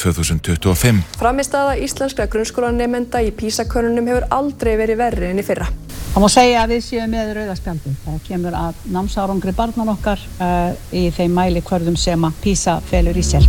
2025. Frammistaða íslenskra grunnskólanemenda í PISA-könnunum hefur aldrei verið verri en í fyrra. Það má segja að við séum með rauða spjaldið. Það kemur að námsárangri barnan okkar í þeim mælikvörðum sem að PISA felur í sér.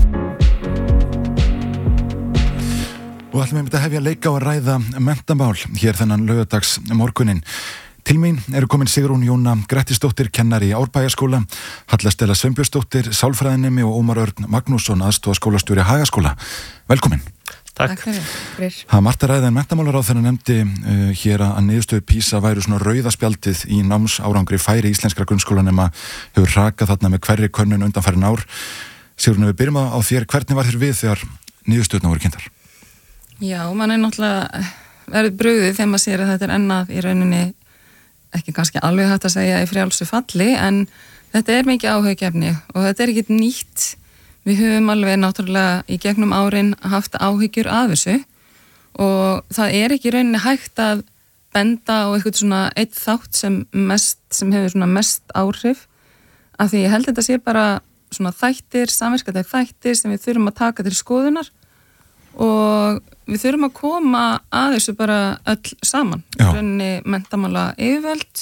Og ætlum við að hefja leika og ræða menntamál hér þennan laugardags morguninn. Til mín eru komin Sigrún Jóna Grettisdóttir, kennari í Árbæjarskóla, Halla Stella Sveinbjörnsdóttir, sálfræðinemi og Ómar Örn Magnússon, aðstoðarskólastjóri Hagaskóla. Velkomin. Takk fyrir. Það margt að ræða en menntamálaráðherra nefndi hér að niðurstöður PISA væru svona rauða spjaldið í námsárangri færi íslenskra grunnskólanema hefur hrakað þarna með hverri könnun undanfarin ár. Sigrún, við byrjum á þér. Hvernig var þér við þegar niðurstöðurnar voru kynntar? Já, mann náttúrulega verið brugðið þegar maður sér að þetta ennað í rauninni ekki kannski alveg hægt að segja í frjálsu falli, en þetta mikið áhugjefni og þetta ekkert nýtt. Við höfum alveg náttúrulega í gegnum árin haft áhyggjur af þessu og það ekki í rauninni hægt að benda á eitthvað svona eitt þátt sem hefur svona mest áhrif, af því ég held þetta sé bara svona þættir, samverkandi þættir sem við þurfum að taka til skoðunar og við þurfum að koma að þessu bara öll saman. Rauninni menntamála yfirvöld,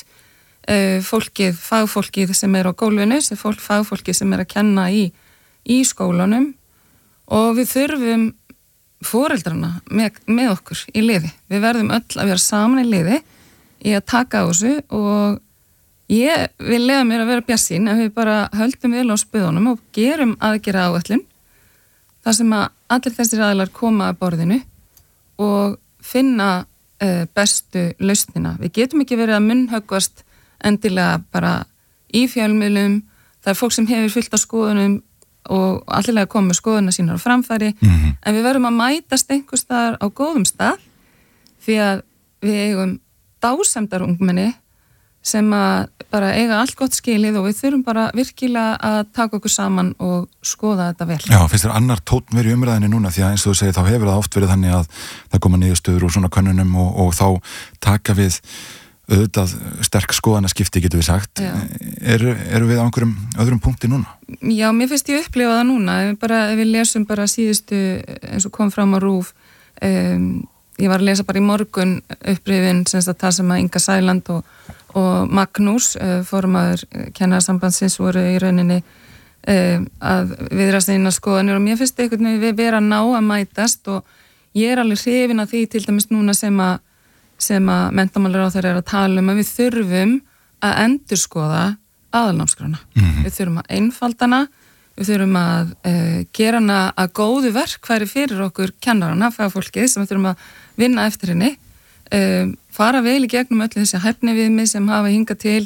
fagfólkið sem á gólfinu, fagfólkið sem að kenna í skólanum og við þurfum foreldrana með okkur í liði. Við verðum öll að vera saman í liði í að taka á þessu og ég vil leyfa mér að vera bjartsýn ef við bara höldum vel á spöðunum og gerum aðgerða áætlun þar sem að allir þessir aðilar koma að borðinu og finna bestu lausnina. Við getum ekki verið að munnhöggvast endilega bara í fjölmiðlum. Það fólk sem hefur fullt af skoðunum og allilega komið skoðuna sínar á framfæri, en við verðum að mætast einhvers staðar á góðum stað því að við eigum dásemdar ungmenni sem að bara eiga allt gott skilið og við þurfum bara virkilega að taka okkur saman og skoða þetta vel. Já, finnst þér annar tónn verið í umræðinni núna því að eins og þú segir þá hefur það oft verið þannig að það koma niðurstöður úr svona könnunum og þá taka við auðvitað sterk skoðanaskipti getur við sagt. Eru við á einhverjum öðrum punkti núna? Já, mér finnst ég upplifa það núna. Ef við lesum bara síðustu eins og kom fram á RÚV, ég var að lesa bara í morgun upprifin það sem að Inga Sæland og Magnús, formaður kennarasambandsins, voru í rauninni að viðrast eina skoðanir og mér finnst einhvern veginn við vera að ná að mætast og ég alveg hrifin af því til dæmis núna sem að menntamálaráðherra að tala að við þurfum að endurskoða aðalnámskrána. Við þurfum að einfaldana, við þurfum að gera hana að góðu verkfæri fyrir okkur kennarana, fagfólkið sem við þurfum að vinna eftir henni, fara vel í gegnum öll þessi hæfniviðmið sem hafa hingað til,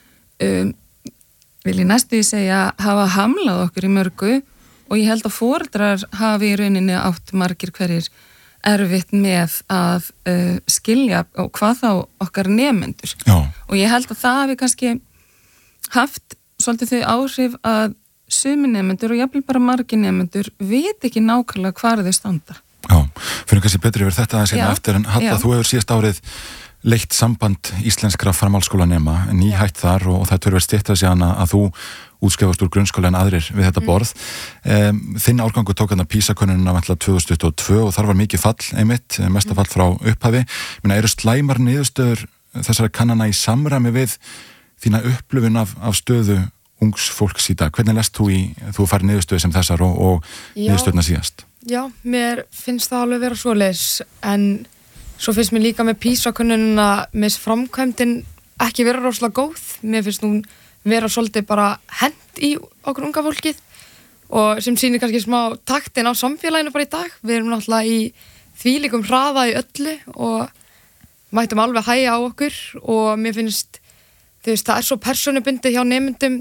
vil ég næstu því segja, hafa hamlað okkur í mörgu og ég held að foreldrar hafi í rauninni átt margir hverjir erfitt með að skilja og hvað þá okkar nemendur. Og ég held að það hafi kannski haft svolítið þau áhrif að sumi nemendur og jafnvel bara margir nemendur veit ekki nákvæmlega hvar þau standa. Já, fyrir kannski betri yfir þetta aðeins eftir en Halla, þú hefur síðast árið leitt samband íslenskra framhaldsskólanema, nýhætt þar og það törfið stytta sig hana að þú útskrifast úr grunnskóla en aðrir við þetta borð. Þinn árgangur tók þarna PISA-könnunina 2022 og þar var mikið fall einmitt, mesta fall frá upphafi. Eru slæmar niðurstöður þessara kannana í samræmi við þína upplifun af stöðu ungs fólks í dag? Hvernig lest þú fær niðurstöðu sem þessar og niðurstöðuna síðast? Já, mér finnst það alveg vera svoleiðis, en svo finnst mér líka með PISA-könnunina með framkvæmdin ekki vera rosalega góð. Mér finnst hún vera svolítið bara hent í okkur unga fólkið og sem sýnir kannski smá taktin á samfélaginu bara í dag. Við erum náttúrulega í þvílíkum hraða í öllu og mættum alveg hægja á okkur og mér finnst, það svo persónubundið hjá nemendum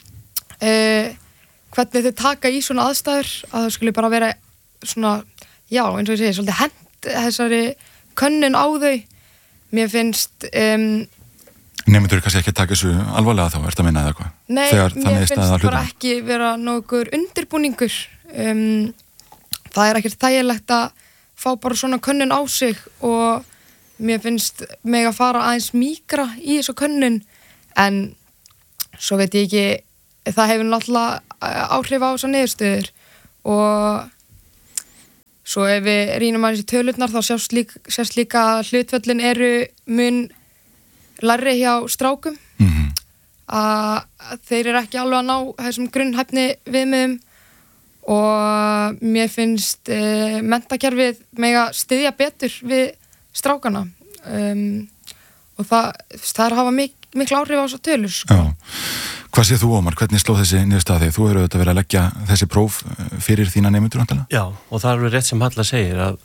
hvernig þau taka í svona aðstæður að það skulle bara vera svona, já, eins og ég segi, svolítið hent þessari könnun á þau. Mér finnst Nemendur kannski ekki að taka þessu alvarlega þá, ertu að minna eða hvað? Nei, mér finnst bara ekki vera nokkur undirbúningur. Það ekkert þægilegt að fá bara svona könnun á sig og mér finnst mig að fara aðeins mýkra í þessu könnun, en svo veit ég ekki, það hefur náttúrulega áhrif á þessar niðurstöður og Svo ef við rýnum aðeins í tölurnar þá sjást líka að hlutföllin eru mun lægri hjá strákum. Að þeir eru ekki alveg að ná þessum grunnhæfni viðmiðum og mér finnst menntakerfið mega styðja betur við strákana og það hafa mikil áhrif á þessar tölur sko. Hvað séð þú, Ómar? Hvernig sló þessi niðurstaða þig? Þú hefur auðvitað verið að leggja þessi próf fyrir þína nemendur vantilega? Já, og það er alveg rétt sem Halla segir að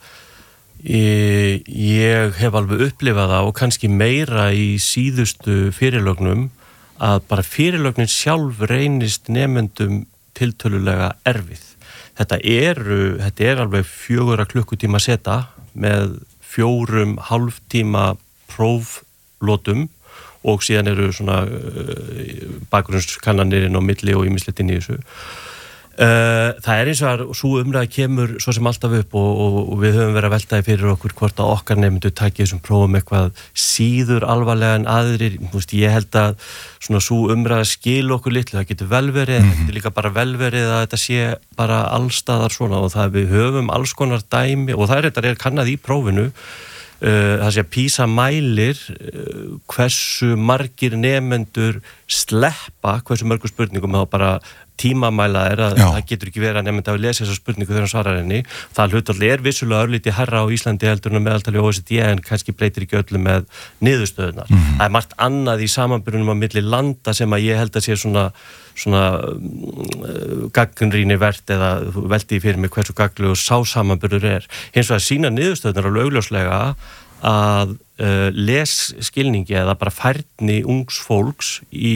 ég hef alveg upplifað það og kannski meira í síðustu fyrirlögnum að bara fyrirlögnin sjálf reynist nemendum tiltölulega erfið. Þetta er alveg 4 klukkutíma seta með 4,5 tíma próflotum og síðan eru svona bakgrunnskannanir inn á milli og ýmislegt inn í þessu. Það er eins og svo umræða kemur svo sem alltaf upp og við höfum verið að veltaði fyrir okkur hvort að okkar nemendur taki þessum prófum eitthvað síður alvarlega en aðrir. Ég held að svona svo umræða skil okkur litlu, það getur vel verið, það getur líka bara vel verið að þetta sé bara allstaðar svona og það við höfum alls konar dæmi og það er kannað í prófinu. Það sé að PISA mælir hversu margir nemendur sleppa hversu mörgum spurningum þá bara tímamæla að það getur ekki verið að nemenda að lesa þessa spurningu þegar hann svarar henni. Það hlutfall vissulega örlítið hærra á Íslandi heldur en meðaltali OECD en kannski breytir ekki öllu með niðurstöðunar. Það er margt annað í samanburðunum á milli landa sem að ég held að sé svona gagnrýni vert eða velti fyrir mig hversu gagnlegur sá samanburður er. Hins vegar sína niðurstöðunar alveg augljóslega að lesskilningi eða bara færni ungs fólks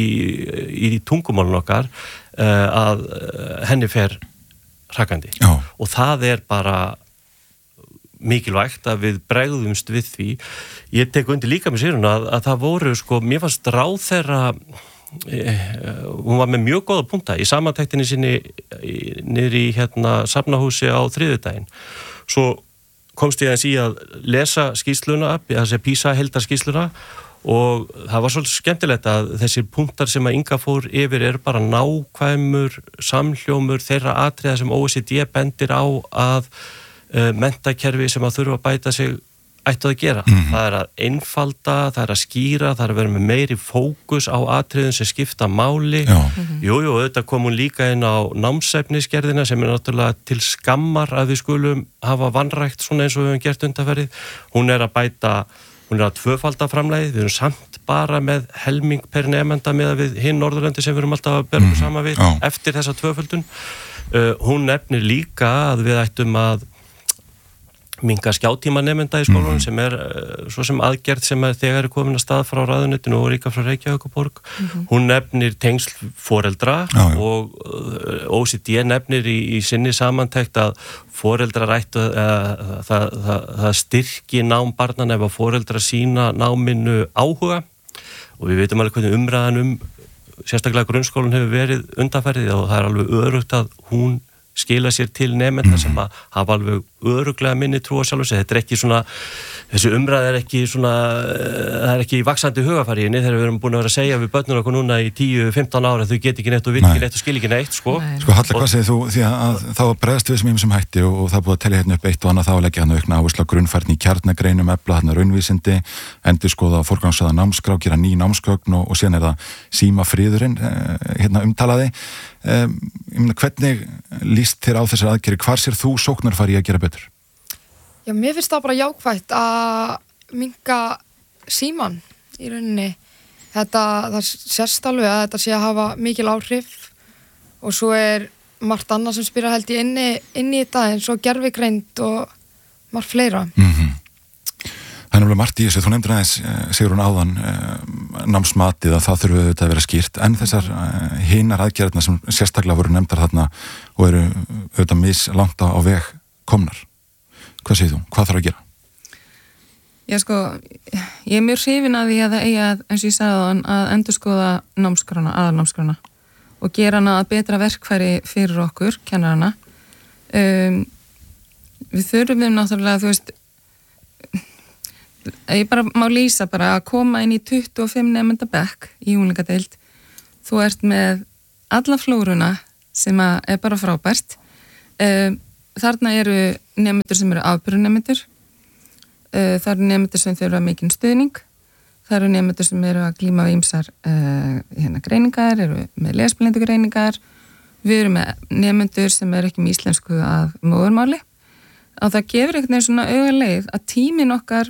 í tungumálun okkar að henni fer hrakandi. Og það er bara mikilvægt að við bregðumst við því. Ég tek undir líka með Sigrúnu að það voru mér fannst ráðherra hún var með mjög góða punkta í samantektinni sinni niður í safnahúsi á þriðjudaginn. Svo komst ég aðeins í að lesa skýrsluna, þessi PISA heildarskýrsluna og það var svolítið skemmtilegt að þessir punktar sem að Inga fór yfir eru bara nákvæmur samhljómur þeirra atriða sem OECD bendir á að menntakerfi sem að þurfa að bæta sig ættu að gera. Það er að einfalda, það er að skýra, það er að vera með meiri fókus á atriðum sem skipta máli. Jú, þetta kom hún líka inn á námsefnisgerðina sem er náttúrulega til skammar að við skulum hafa vanrækt svona eins og við höfum gert undanfarið. Hún er að tvöfalda framlagið, við erum samt bara með helming per nemenda með við hinn Norðurlöndi sem við erum alltaf að bera okkur saman við eftir þessa tvöföldun. Hún nefnir líka að við ættum að minnka skjátíma nemenda í skólanum sem er svo sem aðgerð sem þegar er komin að stað frá ráðuneytinu og líka frá Reykjavíkurborg. Hún nefnir tengsl foreldra og OECD nefnir í sinni samantekt að foreldrar ættu það styrki nám barnanna ef að foreldrar sína náminu áhuga og við veitum alveg hvernig umræðan sérstaklega grunnskólan hefur verið undanfarið og það er alveg örugt að hún skila sér til nemenda sem að hafa alveg öruglega minni trú á sjálfur sig. Þetta er ekki svona, þessi umræð er ekki svona, það er ekki í vaxandi hugafæriðinni þegar við erum búin að vera að segja við börnum okkur núna í 10-15 ára þau get ekki neitt og vit ekki neitt og skil ekki neitt Halla, hvað segir þú? Því að þá bregðast við sem hætti og það búið að telja hérna upp eitt og annað þá að leggja hann aukna áherslu á grunnfærni í kjarnagreinum, efla hann raunvísindi, endurskoða forgangsraða námskrá, gera ný námsgögn og síðan er það símafriðurinn umtalaði. Hvernig líst þér á þessar aðgerðir? Hvar sér þú sóknarfæri að gera betur? Já, mér finnst það bara jákvætt að minnka síman í rauninni. Það sérst alveg að þetta sé að hafa mikil áhrif og svo er margt annað sem spyrir held ég inni í þetta eins og gervigreind og margt fleira. Það er náttúrulega margt í þessu, þú nefndir aðeins Sigrún áðan námsmatið að það þurfi auðvitað að vera skýrt en þessar hinar aðgerðirna sem sérstaklega voru nefndar þarna og eru auðvitað mislangt á veg komnar. Hvað segir þú? Hvað þarf að gera? Já ég er mjög hrifin að því að það eigi að, eins og ég sagði áðan, að endurskoða námskrána, aðalnámskrána og gera hana að betra verkfæri fyrir okkur, kennarana. Við þurfum náttúrulega, ég bara má lýsa bara að koma inn í 25 nemenda bekk í unglingadeild. Þú ert með alla flóruna sem er bara frábært. þarna eru nemendur sem eru afburðunemendur, það eru nemendur sem þurfa mikinn stuðning, það eru nemendur sem eru að glíma við ýmsar greiningar, eru með lesblindu greiningar, við erum með nemendur sem eru ekki með íslensku að móðurmáli, og það gefur einhvern veginn svona augaleið að tíminn okkar,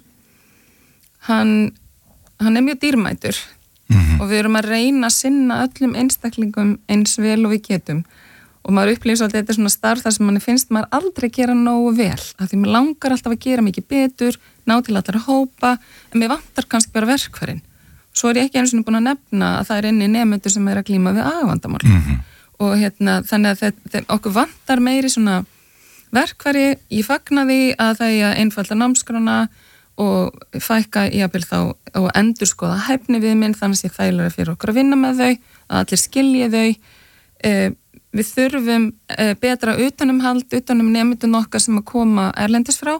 hann er mjög dýrmætur og við erum að reyna að sinna öllum einstaklingum eins vel og við getum. Og maður upplýs alltaf þetta svona starf þar sem manni finnst maður aldrei gera nógu vel. Af því maður langar alltaf að gera mikið betur, ná til allar að hópa, en mér vantar kannski bara verkfærin. Svo er ég ekki einu sinni búin að nefna að það er inni nemendur sem er að glíma við agavandamál. Og þannig að okkur vantar meiri svona verkfæri. Ég fagna því að það er að einfalda námskrana og fækka jafnvel þá og endurskoða hæfni viðmið þannig að ég þægilega fyrir okkur að vinna með þau, að allir skilji þau. Við þurfum betra utanum nemendun okkar sem að koma erlendis frá.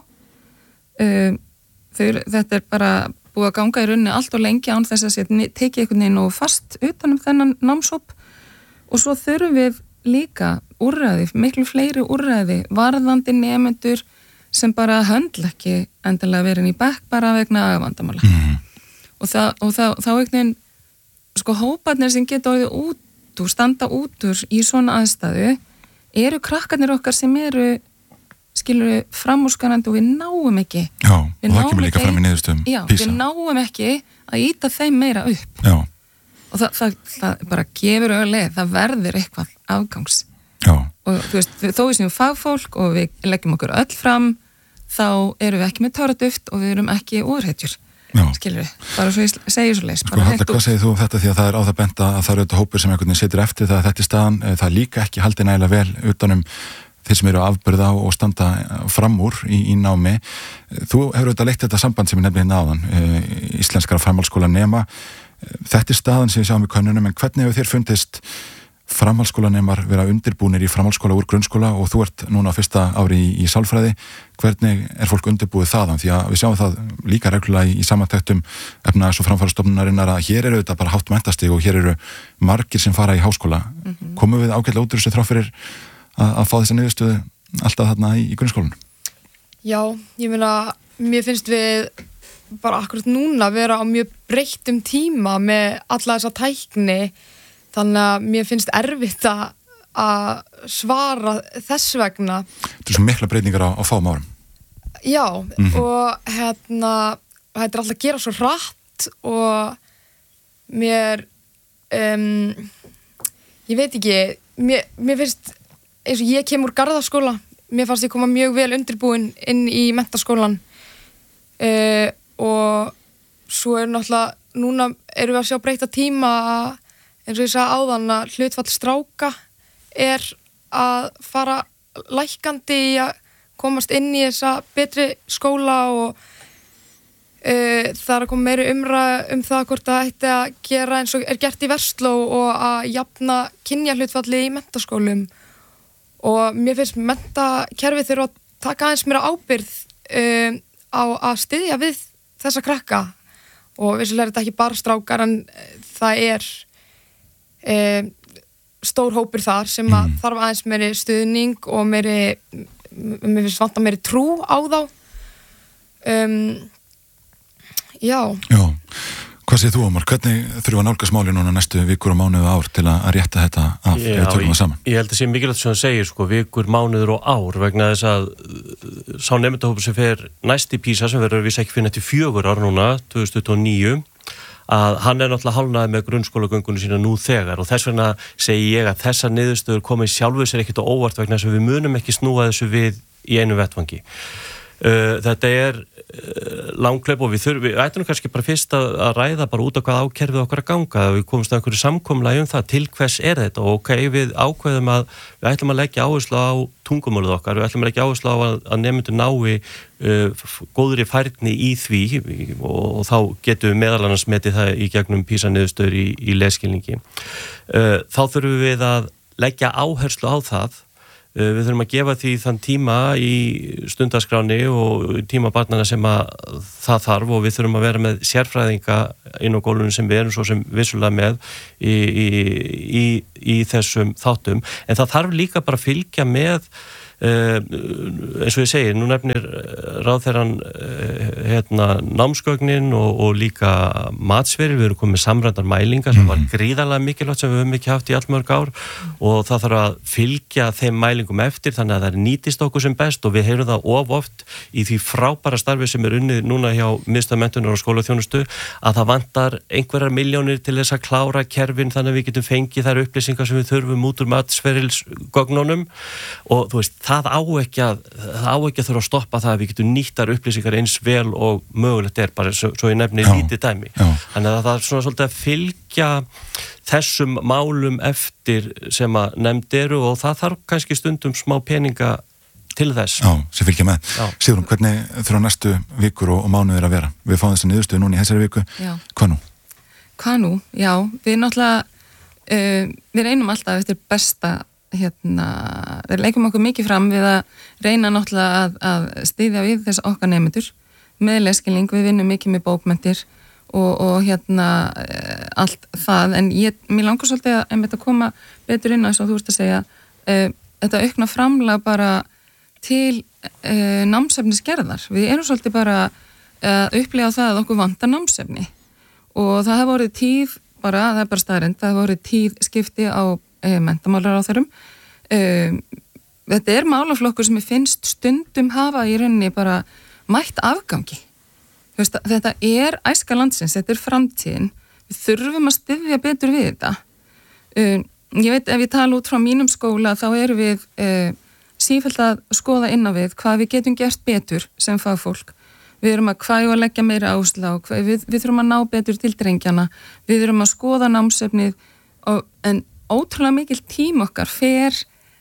Þetta er bara búið að ganga í rauninni allt og lengi án þess að tekið einhvern veginn og fast utanum þennan námshóp. Og svo þurfum við líka úrræði, miklu fleiri úrræði, varðandi nemendur sem bara höndla ekki endilega verið í bekk bara vegna agavandamála. Og þá einhvern veginn, sko hóparnir sem geta orðið standa út úr í svona aðstæðu eru krakkarnir okkar sem eru framúrskarandi og við náum ekki. Já, og það kemur líka fram í niðurstöðum PISA. Já, við náum ekki að ýta þeim meira upp. Já. Og það bara gefur auðvitað, það verður eitthvað afgangs. Já. Og þú veist, þó við séum fagfólk og við leggjum okkur öll fram, þá erum við ekki með töraduft og við erum ekki úrhetjur. Skilur við, bara svo ég segir svo leys. Sko Halldór, hvað segir þú um þetta því að það er á það bent að það eru auðvitað hópur sem einhvern veginn setur eftir það að þetta er staðan, það er líka ekki haldið nægilega vel utanum þeir sem eru afburða og standa fram úr í námi. Þú hefur auðvitað leitt þetta samband sem ég nefni hérna áðan, íslenskra framhaldsskóla nema. Þetta er staðan sem við sjáum í könnunum, en hvernig hefur þér fundist framhaldsskólanemar vera undirbúnir í framhaldsskóla úr grunnskóla og þú ert núna á fyrsta ári í sálfræði, hvernig er fólk undirbúið þaðan? Því að við sjáum það líka reglulega í samantæktum efnahags- og framfarastofnunarinnar að hér eru auðvitað bara hátt menntastig og hér eru margir sem fara í háskóla. Komum við ágætlega út úr þessu þrátt fyrir að fá þessa niðurstöðu alltaf þarna í grunnskólanum? Já, ég meina, mér finnst við bara akkurat núna vera á mjög breyttum tíma með alla þessa tækni. Þannig að mér finnst erfitt að svara þess vegna. Þetta er svo mikla breytingar á fáum árum. Já, og þetta er alltaf að gera svo hratt og mér, ég veit ekki, mér finnst, eins og ég kem úr Garðaskóla, mér fannst ég koma mjög vel undirbúin inn í menntaskólan og svo náttúrulega, núna erum við að sjá breyta tíma að eins og ég sagði áðan að hlutfall stráka er að fara lækkandi í að komast inn í þessa betri skóla og það er að koma meiri umræða það hvort það ætti að gera eins og er gert í Versló og að jafna kynjahlutfalli í menntaskólum og mér finnst menntakerfið þurfa að taka aðeins meira ábyrgð á að styðja við þessa krakka og vissulega er þetta ekki bara strákar en það er stór hópur þar sem að þarf aðeins meiri stuðning og mér finnst vanta meiri trú á þá já. Hvað segir þú, Ómar? Hvernig þurfum að nálgast máli núna næstu vikur og mánuðu ár til að rétta þetta af ef við tökum það saman? Ég held að sé mikilvægt sem það segir, sko, vikur, mánuður og ár vegna þess að sá nemendahópur sem fer næst í PISA sem verður við ekki fyrir nætti 4 ár núna 2029 að hann er náttúrulega hálfnaði með grunnskólagöngunum sína nú þegar og þess vegna segi ég að þessa niðurstöður komið sjálfu sér ekkert á óvart vegna þess að við munum ekki snúa þessu við í einu vettvangi. Þetta er langkleip og við ættum kannski bara fyrst að ræða bara út á hvað ákerfið okkar að ganga, við komumst að einhverju samkomulagi það til hvers er þetta og við ákveðum að við ætlum að leggja áherslu á tungumálið okkar, við ætlum að leggja áherslu á að nemendur nái góðri færni í því og þá getum við meðal annars metið það í gegnum PISA niðurstöður í lesskilningi. Þá þurfum við að leggja áherslu á það. Við þurfum að gefa því þann tíma í stundaskráni og tíma barnana sem að það þarf og við þurfum að vera með sérfræðinga inn á gólunum sem við erum svo sem vissulega með í þessum þáttum. En það þarf líka bara að fylgja með eins og ég segi, nú nefnir ráðherrann námsgögnin og líka matsverið, við erum komið með samrændar mælingar sem var gríðarlega mikilvægt sem við höfum ekki haft í allmörg ár og það þarf að fylgja þeim mælingum eftir þannig að það nýtist okkur sem best og við heyrum það oft í því frábæra starfi sem unnið núna hjá Miðstöð menntunar og skólaþjónustu að það vantar einhverjar milljónir til þess að klára kerfin þannig að við getum fengið þær upplýsingar sem við þurfum út úr matsferilsgögnunum og þú veist, það á ekki að þurfa að stoppa það að við getum nýttar upplýsingar eins vel og mögulegt bara svo ég nefni lítið dæmi. Þannig að það er svona svolítið að fylgja þessum málum eftir sem að nefnd eru og það þarf kannski stundum smá peninga til þess. Já, sem fylgja með. Sigrún, hvernig þurfa næstu vikur og mánuðir að vera? Við fáum þessa niðurstöðu núna í þessari viku. Hvað nú? Hvað nú? Já, við náttúrulega við reynum alltaf eftir besta við leikum okkur mikið fram við að reyna náttúrulega að styðja við þess okkar nemendur með leskilning, við vinnum mikið með bókmenntir og allt það, en mér langar svolítið að koma betur inn á þess að þú ert að segja þetta aukna framlag bara til námsefnisgerðar. Við erum svolítið bara að upplega það að okkur vantar námsefni og það hefur vorið tíð bara, það er bara staðreynd, það hefur vorið tíð skipti á menntamálaráðherrum. Þetta er málaflokkur sem ég finnst stundum hafa í rauninni bara mætt afgangi. Þetta er æska landsins, þetta er framtíðin. Við þurfum að styðja betur við þetta. Ég veit, ef ég tala út frá mínum skóla, þá erum við sífellt að skoða inn á við hvað við getum gert betur sem fagfólk. Við erum að leggja meira áherslu á, við þurfum að ná betur til drengjana, við erum að skoða námsefnið, en ótrúlega mikil tím okkar fer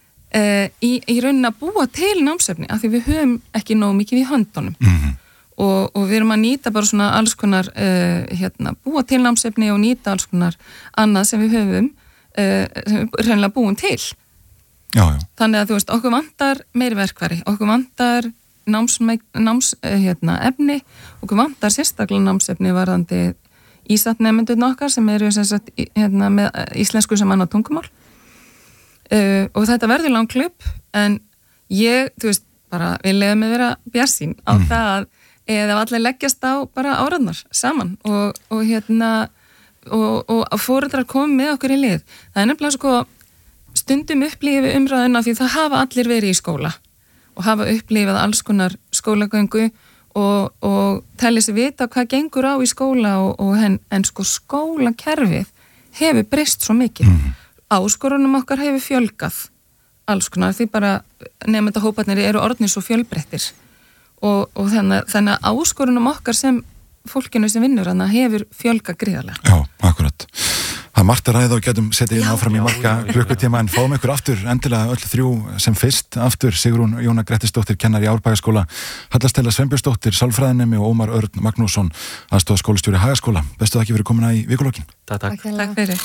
í raunin að búa til námsefni af því við höfum ekki nóg mikið í höndunum og við erum að nýta bara svona alls konar búa til námsefni og nýta alls konar annað sem við höfum sem við rauninlega búum til. Já. Þannig að þú veist, okkur vantar meiri verkfæri, okkur vantar efni, okkur vantar sérstaklega námsefni varðandi ísatnemendurinn okkar sem eru með íslensku sem annað tungumál og þetta verður langklöp en þú veist, bara við leiðum að vera bjarsýn á það eða allir leggjast á bara áraðnar saman og foreldrar koma með okkur í lið. Það er nefnilega sko stundum upplifið umræðuna því það hafa allir verið í skóla og hafa upplifið alls konar skólagöngu og telli sig vita hvað gengur á í skóla en sko skólakerfið hefur breyst svo mikið. Áskorunum okkar hefur fjölgað alls konar því bara nemendahóparnir eru orðnir svo fjölbreyttir og þannig að áskorunum okkar sem fólkinu sem vinnur hefur fjölgað gríðarlega. Já, akkurat. Það er margt að ræða og getum setja inn áfram í marga klukkutíma en fáum ykkur aftur endilega öll þrjú sem fyrst aftur Sigrún Jóna Grettisdóttir kennari í Árbæjarskóla, Halla Stella Sveinbjörnsdóttir sálfræðinemi og Ómar Örn Magnússon aðstoðarskólastjóri Hagaskóla. Bestu þakki fyrir komuna í vikulokkin. Takk fyrir.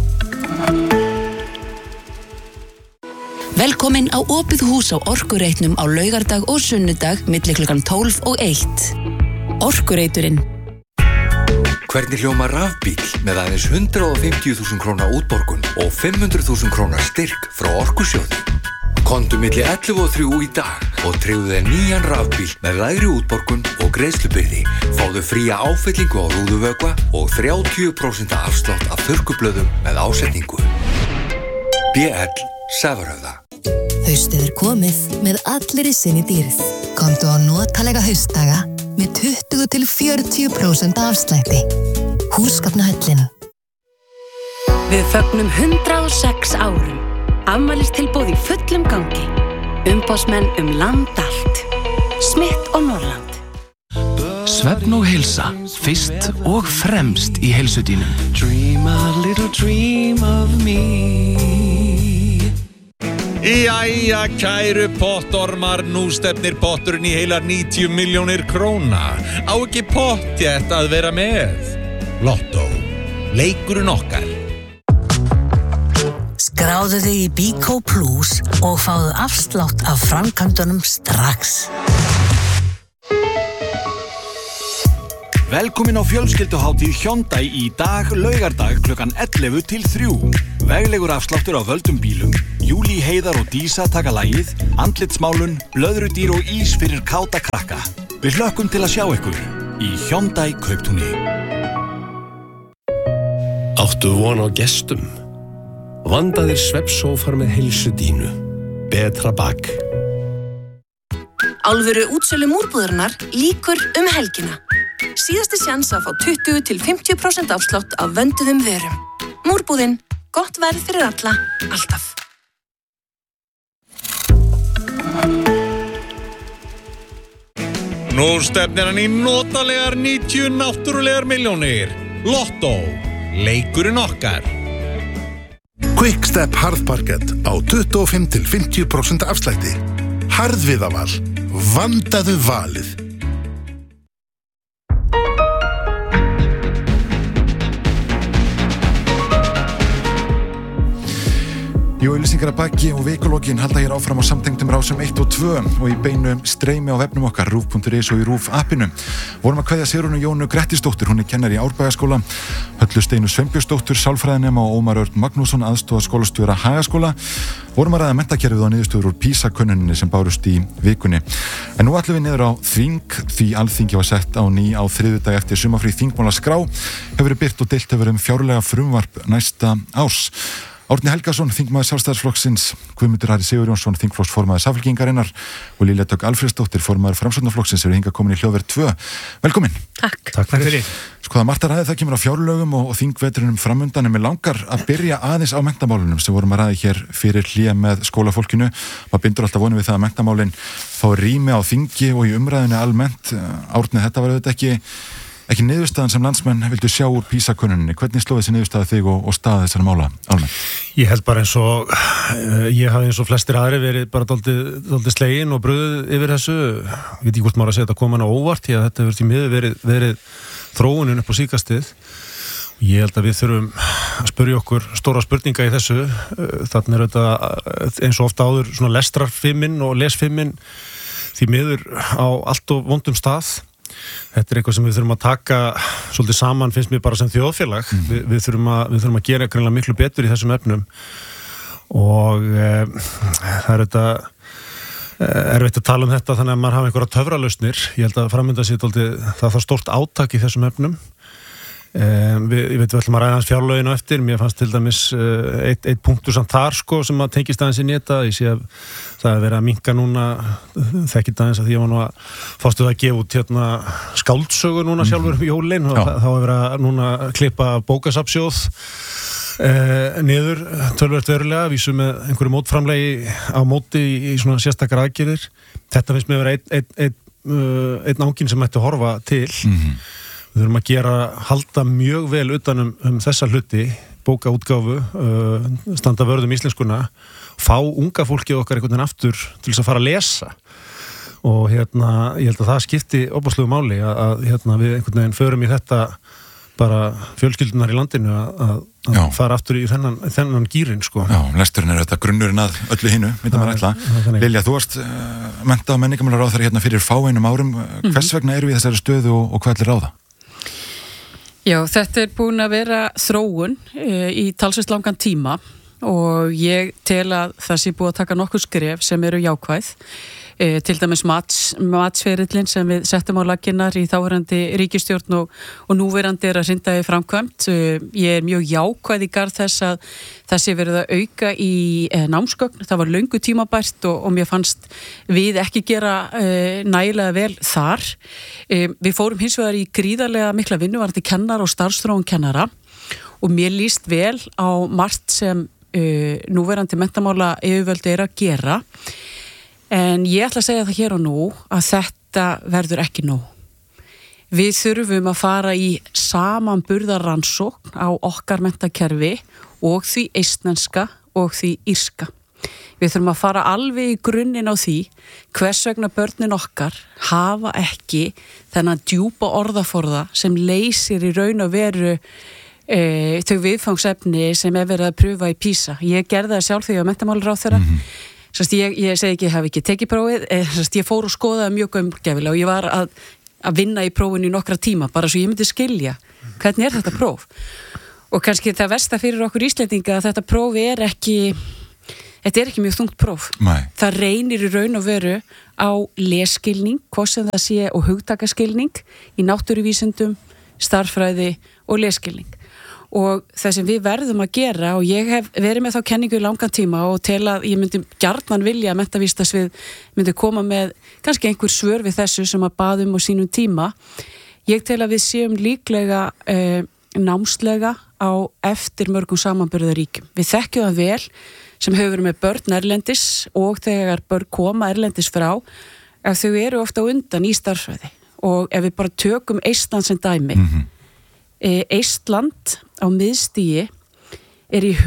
Velkomin á opið hús á Orkureitnum á laugardag og sunnudag milli klukkan 12 og 1. Orkureiturinn. Hvernig hljóma rafbíl með aðeins 150.000 króna útborgun og 500.000 króna styrk frá Orkusjóði? Komdu milli 11 og 3 í dag og tryggðu þér nýjan rafbíl með lægri útborgun og greiðslubyrði. Fáðu fría áfyllingu á rúðuvökva og 30% afslátt af þurrkublöðum með ásetningu. BL Sævarhöfða. Haustið er komið með allir í sinni dýrð. Komdu á notalega haustdaga með 20-40% afslætti. Húsgagnahöllin. Við fögnum 106 árum. Afmælistilboð í fullum gangi. Umboðsmenn land allt. Smith og Norrland. Svefn og heilsa, fyrst og fremst í heilsudínum. Dream a little dream of me. Jæja, kæru pottormar, nú stefnir potturinn í heilar 90 milljónir króna. Á ekki pottjætt að vera með. Lotto, leikurinn okkar. Skráðu þig í Bíkó Plus og fáðu afslátt af framkvæmdunum strax. Velkomin á fjölskylduhátíð Hyundai í dag, laugardag klukkan 11 til 3. Veglegur afsláttur á völdum bílum, Júlí, Heiðar og Dísa taka lagið, andlitsmálun, blöðrudýr og ís fyrir káta krakka. Við hlökkum til að sjá ykkur í Hyundai Kauptúni. Áttu von á gestum? Vandaðir svefnsófar með heilsudínu. Betra bak. Alvöru útsölu múrbúðarinnar lýkur helgina. Síðasti sjans að fá 20-50% afslátt af vönduðum vörum. Múrbúðin, gott verð fyrir alla, alltaf. Nú stefnir hann í notalegar 90 náttúrulegar milljónir. Lotto, leikurinn okkar. Quickstep harðparkett á 25-50% afslætti. Harðviðaval, vandaðu valið. Jú, auglýsingar að baki og vikulokkin halda hér áfram á samtengdum rásum 1 og 2 og í beinu streymi á vefnum okkar, rúf.is og í Rúf appinu. Vorum að kveðja Sigrúnu Jónu Grettisdóttur, hún er kennari í Árbæjarskóla, Höllu Steinu Sveinbjörnsdóttur, sálfræðinema og Ómar Örn Magnússon, aðstoðarskólastjóra Hagaskóla. Vorum að ræða menntakerfið og niðurstöður úr PISA-könnuninni sem bárust í vikunni. En nú ætlum við niður á þing, því Alþingi var sett á ný á þriðjudag eftir sumarfrí þingmálaskrá, hefur verið birt og deilt hefur fjárlega frumvarp næsta árs. Árni Helgason, þingmaður Sjálfstæðisflokksins, Guðmundur Ari Sigurjónsson, þingflokksformaður Samfylkingarinnar og Lilja Dögg Alfreðsdóttir, formaður Framsóknarflokksins, eru hingað komin í hljóðverð 2. Velkomin. Takk. Takk fyrir. Sko það margt að ræða, það kemur á fjárlögum og þingvetrinum framundan, en mig langar að byrja aðeins á menntamálunum sem vorum að ræða hér fyrir hlé með skólafólkinu. Maður bindur alltaf vonum við það að menntamálin fá rými á þingi og í umræðinu almennt. Árni, þetta var auðvitað ekki niðurstaðan sem landsmenn vildu sjá úr PISA-könnuninni. Hvernig sló þessi niðurstaða þig og staða þessara mála almennt? Ég held bara eins og ég hafði eins og flestir aðri verið bara dálítið slegin og bröðuð yfir þessu. Ég veit ekki hvort maður að segja þetta koma hana óvart, því að þetta hefur til miður verið þróunin upp á síkastið. Ég held að við þurfum að spyrja okkur stóra spurninga í þessu. Þannig er þetta eins og ofta áður svona lestrarfimmin og lesfimmin því miður á allt og vondum stað. Þetta er eitthvað sem við þurfum að taka svolítið saman, finnst mér bara sem þjóðfélag. Við þurfum að gera greinlega miklu betur í þessum efnum og það er þetta erfitt að tala um þetta þannig að maður hafa einhverja töfralausnir. Ég held að framönda sér það þarf stórt átak í þessum efnum. Ég veit við ætlum að ræða hans fjárlöginu eftir. Mér fannst til dæmis eitt punktur samt þar sko sem að tengist aðeins inn í þetta. Ég sé að það er verið að minnka núna, þekkit aðeins að því ég var nú að fástu það að gefa út hérna skáldsögu núna sjálfur jólin og þá er verið að núna klippa bókasafnsjóð niður töluvert verulega, vísu með einhverju mótframlegi á móti í svona sérstakar aðgerðir. Þetta finnst mér vera einn ángin sem ætti að horfa til. Við þurfum að halda mjög vel utan þessa hluti, bókaútgáfu, standa vörðum íslenskuna, fá unga fólkið okkar einhvern veginn aftur til þess að fara að lesa. Og ég held að það skipti óbúslegu máli að við einhvern veginn förum í þetta bara fjölskyldunar í landinu að fara aftur í þennan gýrin sko. Já, lesturinn er þetta grunnurinn að öllu hinu, myndum að ætla. Lilja, þú varst mennta- og menningarmálaráðherra hérna fyrir fáeinum árum. Hvers vegna erum við í þessari stöðu og hvað ætlir ráða? Já, þetta er búin að vera þróun í talsvert langan tíma og ég tel að það sé búið að taka nokkur skref sem eru jákvæð. Til dæmis matsferillin sem við settum á laginnar í þáverandi ríkisstjórn og núverandi er að hrinda í framkvæmt. Ég er mjög jákvæð í garð þess að þessi verið að auka í námsgögn. Það var löngu tímabært og mér fannst við ekki gera nægilega vel þar. Við fórum hins vegar í gríðarlega mikla vinnu varðandi kennara og starfsþróun kennara og mér líst vel á margt sem núverandi menntamála yfirvöld er að gera. En ég ætla að segja það hér og nú að þetta verður ekki nóg. Við þurfum að fara í samanburðarrannsókn á okkar menntakerfi og því eistneska og því írska. Við þurfum að fara alveg í grunninn á því hvers vegna börnin okkar hafa ekki þennan djúpa orðaforða sem leysir í raun og veru þau viðfangsefni sem er verið að pröfa í PISA. Ég gerði það sjálf þegar ég var menntamálaráðherra. Ég segi ekki, ég hef ekki tekið prófið, ég fór og skoðaði mjög gaumgæfilega og ég var að vinna í prófinu í nokkra tíma, bara svo ég myndi skilja hvernig er þetta próf. Og kannski það versta fyrir okkur Íslendinga að þetta prófi er ekki þetta er ekki mjög þungt próf. Nei. Það reynir í raun og veru á lesskilning, hvað sem það sé, og hugtakaskilning í náttúruvísindum, starffræði og lesskilning. Og það sem við verðum að gera, og ég hef verið með þá kenningu í langan tíma og tel að ég myndi gjarnan vilja að menntavísindasvið myndi koma með kannski einhver svör við þessu sem að baðum á sínum tíma. Ég tel að við séum líklega námslega á eftir mörgum samanburðaríkjum. Við þekkjum það vel sem hefur verið með börn erlendis og þegar börn koma erlendis frá að þau eru ofta á undan í starffræði. Og ef við bara tökum Eistland sem dæmi, Eistland á miðstigi er í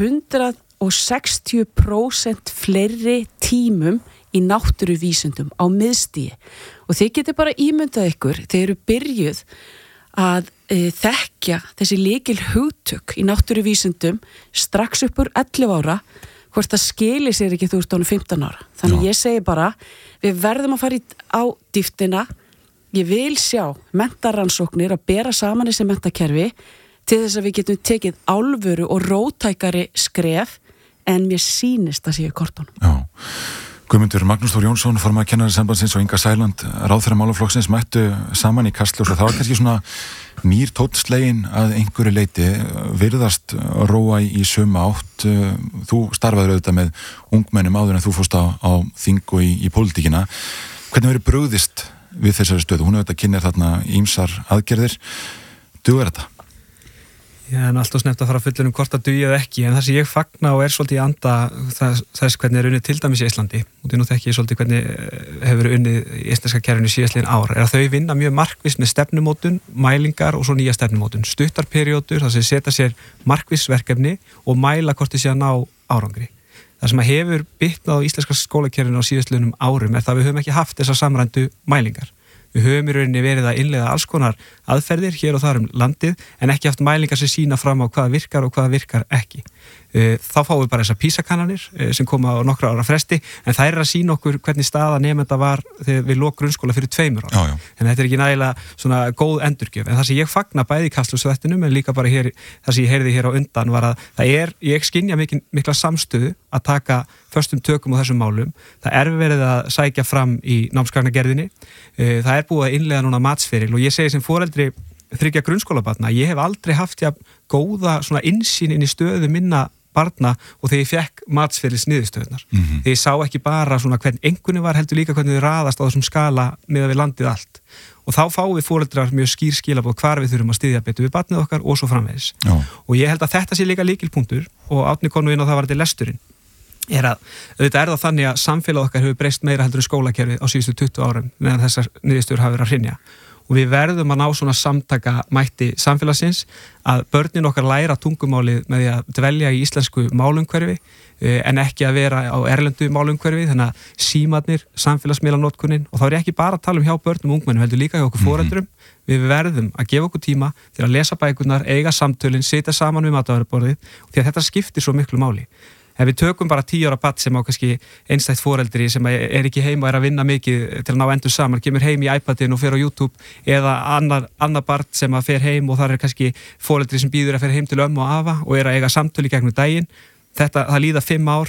160% fleiri tímum í náttúruvísindum á miðstigi og þið getur bara ímyndað ykkur þeir eru byrjuð að þekkja þessi lykil hugtök í náttúruvísindum strax upp úr 11 ára hvort það skilir sér ekki 15 ára þannig ég segi bara við verðum að fara á dýptina. Ég vil sjá menntarannsóknir að bera saman þessi menntakerfi til þess að við getum tekið alvöru og róttækari skref en mér sýnist að séu kortunum. Já. Guðmundur Magnús Þór Jónsson, formaður Kennarasambandsins og Inga Sæland, ráðherra málaflokksins mættu saman í Kastljós og það var kannski svona nýr tónnslegin að einhverju leiti virðast róa í sömu átt. Þú starfaður auðvitað með ungmennum áður en þú fórst á þing og í pólitíkina. Hvernig verið brugðist við þessari stöðu? Hún auðvitað kynnir þarna ýmsar aðgerðir. Dugar þetta? Já, en alltaf snefnt að fara fullur hvort að dugi eða ekki, en það sem ég fagna og ærið í anda þess hvernig unnið til dæmis í Íslandi, og því nú þekki ég svolítið hvernig hefur unnið í íslenska kerfinu síðastliðin ár, er að þau vinna mjög markviss með stefnumótun, mælingar og svo nýja stefnumótun, stuttar periódur, þar sem setja sér markviss verkefni og mæla hvort þið sé að ná árangri. Það sem að hefur bitnað á íslenska skólakerfinu á síðastliðnum árum er það að við höfum ekki haft þessar samrændu mælingar. Við höfum í rauninni verið að innleiða alls konar aðferðir hér og þar landið en ekki haft mælingar sem sýna fram á hvaða virkar og hvaða virkar ekki. Þá fáum við bara þessar PISA-kannanir sem koma á nokkra ára fresti en það er að sýna okkur hvernig staða nemenda var þegar við lok grunnskóla fyrir 2 ára. En þetta er ekki nægilega svona góð endurgjöf. En það sem ég fagna bæði í Kastljósþættinum en líka bara hér, það sem ég heyrði hér á undan var að ég skynja mikla samstöðu að taka föstum tökum á þessum málum. Það er verið að sækja fram í námsgagnagerðinni. Það er búið að innleiða núna matsferil og ég segi sem foreldri 3 grunnskólabarna, ég hef aldrei haft góða svona innsýn inn í stöðu minna barna og þegar ég fekk matsferils niðurstöðunar. Þegar ég sá ekki bara svona hvernig einhvernig var heldur líka hvernig þau raðast á þessum skala miðað við landið allt. Og þá fáum við foreldrar mjög skýr skilaboð hvar við þurfum að styðja betur við barnið okkar og svo framvegis. Og ég held að þetta sé líka lykilpunktur og Árni kom nú inn á það var þetta lesturinn. Auðvitað er það þannig að samfélag okkar hefur breyst meira heldur í skólakerfið á síðustu 20 árum meðan þessar niðurstöður hafa verið að hrynja. Og við verðum að ná svona samtaka mætti samfélagsins að börnin okkar læra tungumálið með því að dvelja í íslensku málumhverfi en ekki að vera á erlendu málumhverfi, þannig að símarnir, samfélagsmiðlanotkunin og þá er ég ekki bara að tala hjá börnum og ungmennum, heldur líka hjá okkur foreldrum. Við verðum að gefa okkur tíma til að lesa bækurnar, eiga samtölin, sitja saman við matvælaborðið því að þetta skiptir svo miklu máli. Ef við tökum bara 10 ára barn sem á kannski einstætt foreldri sem er ekki heima og er að vinna mikið til að ná endur saman, kemur heim í iPadin og fer á YouTube eða annar barn sem að fer heim og þar er kannski foreldri sem býður að fer heim til ömmu og afa og er að eiga samtöl í gegnum daginn. Það líða 5 ár,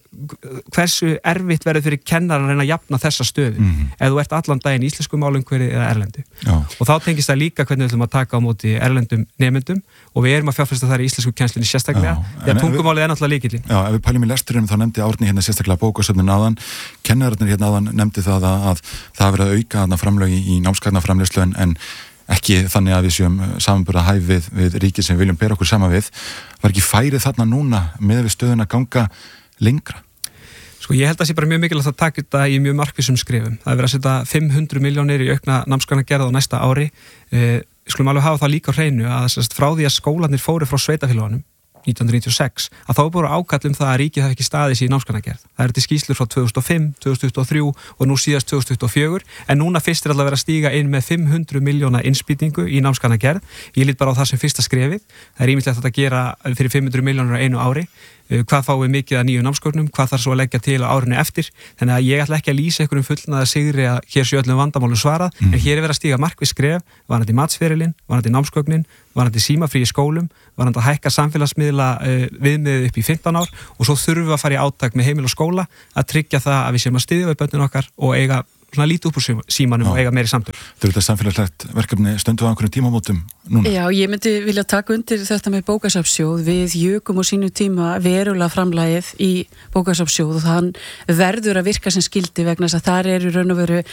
hversu erfitt verður fyrir kennaran að reyna að jafna þessa stöðu ef þú ert allan daginn í íslensku málumhverfi eða erlendu. Og þá tengist það líka hvernig við ætlum að taka á móti erlendum nemendum og við erum að fjárfesta þar í íslensku kennslinni sérstaklega, því að tungumálið er náttúrulega lykillinn. Já, ef við pælum í lesturinn þá nefndi Árni hérna sérstaklega bókasöfnin áðan, kennararnir hérna áðan nefndi það að það hafi verið að auka framlög í námsgagnaframleiðslu en ekki þannig að við séum samanburða hæf við ríkið sem við viljum bera okkur saman við. Var ekki færið þarna núna með við stöðuna ganga lengra? Sko ég held að það sé bara mjög mikilvægt að taka þetta í mjög markvissum skrefum. Það er verið að setja 500 milljónir í aukna námsgagnagerð á næsta ári. Skulum alveg hafa það líka á hreinu að frá því að skólarnir fóru frá sveitarfélögunum 1996, að þá er búið ákall það að ríkið hafi ekki staðið sér í námsgagnagerð. Það eru til skýrslur frá 2005, 2023 og nú síðast 2024, en núna fyrst er alltaf verið að stíga inn með 500 milljóna innspýtingu í námsgagnagerð. Ég lít bara á það sem fyrsta skrefið. Það er ýmislegt að gera fyrir 500 milljónur á einu ári. hvað fáum við mikið að nýju námsgögnum, hvað þarf svo að leggja til á árinu eftir, þannig að ég ætla ekki að lýsa einhverjum fullnaða sigri að hér sé öllum vandamálum svarað, en hér er verið að stíga markviss skref, varandi matsferilinn, varandi námsgögnin, varandi símafrí í skólum, varandi að hækka samfélagsmiðla viðmiðið upp í 15 ár og svo þurfum við að fara í átak með heimil og skóla að tryggja það að við séum að styðja við börnin okkar og eiga svona lítið upp úr símanum og eiga meiri samtöl. Þetta er þetta samfélagslegt verkefni stundu á einhverjum tímamótum núna? Já, ég myndi vilja taka undir þetta með bókasafnssjóð. Við jukum á sínu tíma verulega framlagið í bókasafnssjóð og þann verður að virka sem skildi vegna þess að þar eru raun og veru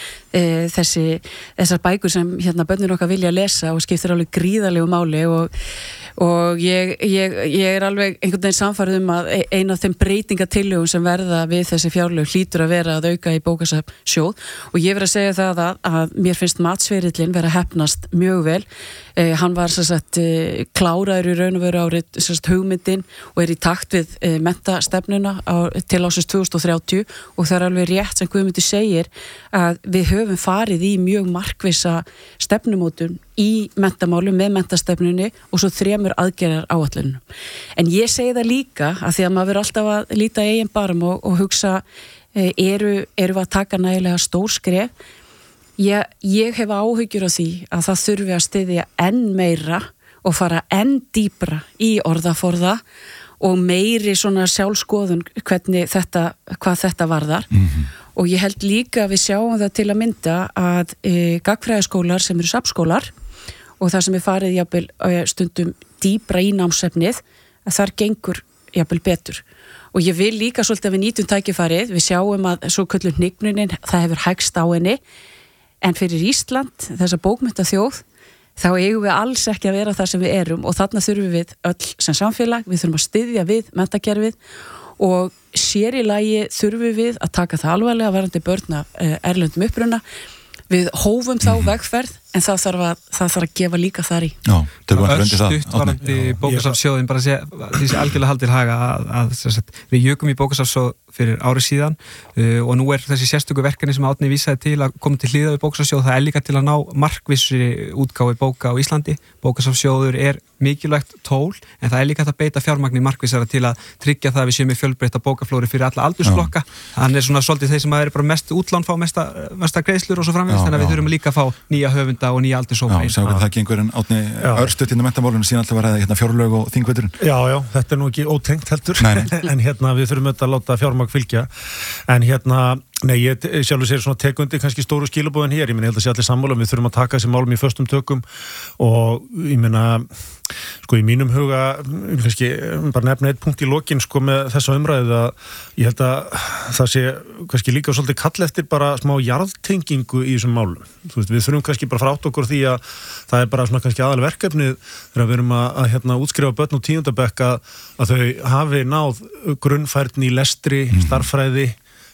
þessar bækur sem börnin okkar vilja lesa og skiptir alveg gríðarlegu máli og ég er alveg einhvern veginn samfærið að eina af þeim breytingatillögum sem verða við þessi fjárlög hlýtur að vera að auka í bókasafnssjóð og ég verð að segja það að mér finnst matsferillinn vera heppnast mjög vel. Hann var kláraður í raun og veru árið hugmyndin og er í takt við menntastefnuna til ásins 2030 og það er alveg rétt sem Guðmundur segir að við höfum farið í mjög markvissa stefnumótun í mentamálum með mentastefnunni og svo 3 aðgerðar áætlunum. En ég segi það líka að því að maður verður alltaf að líta eigin barm og hugsa eru við að taka nægilega stór skref. Ég hef áhyggjur af því að það þurfi að styðja enn meira og fara enn dýpra í orðaforða og meiri svona sjálfskoðun hvað þetta varðar. Og ég held líka að við sjáum það til að mynda að gagnfræðaskólar sem eru safnskólar og það sem er farið jafnvel stundum dýpra í námsefnið að þar gengur jafnvel betur. Og ég vil líka svolítið að við nýtum tækifærið, við sjáum að svo kölluð hnignunin, það hefur hægst á henni, en fyrir Ísland, þessa bókmenntaþjóð, þá eigum við alls ekki að vera þar sem við erum og þarna þurfum við öll sem samfélag, við þurfum að styðja við menntakerfið og sér í lagi þurfum við að taka það alvarlega varandi börn af erlendum uppruna. Við hófum þá vegferð en það þarf að gefa líka þar í. Já, það er stutt varandi bókasafnssjóðin bara að segja því sem algjörlega haldið haga að við jukum í bókasafnssjóð fyrir ári síðan og nú er þessi sérstöku verkefni sem Árni vísaði til að koma til hliða við bókasafnssjóð, það er líka til að ná markvissri útgáfu bóka á Íslandi. Bókasafnssjóður er mikilvægt tól en það er líka að beita fjármagni markvissara til að tryggja það að við séum með fjölbreytta bókaflóri fyrir alla aldursflokka. Hann er svona svolítið þeir sem er bara mest útlán fá mesta greiðslur og svo framvegis, þannig að við þurfum líka að fá nýja höfunda og nýja aldurshópa. Já, það ekki einhverjum Árni örstutt inn á menntamálunum síðan alltaf var það fjárlög og þingveiturinn. Já, þetta er nú ekki ótengt heldur en við þurfum að láta fjármagn fylgja en ég sjálfur sér svona tekundi kannski stóru skilabóðin hér, ég held að sé allir sammála við þurfum að taka þessi málum í föstum tökum og ég í mínum huga kannski bara nefna eitt punkt í lokin með þessa umræðu að ég held að það sé kannski líka svolítið kall eftir bara smá jarðtengingu í þessum málum. Við þurfum kannski bara frátt okkur því að það er bara svona kannski aðalverkefnið þegar við erum að útskrifa börn og 10. bekk að þau hafi náð grunnfærni í lestri, starffræði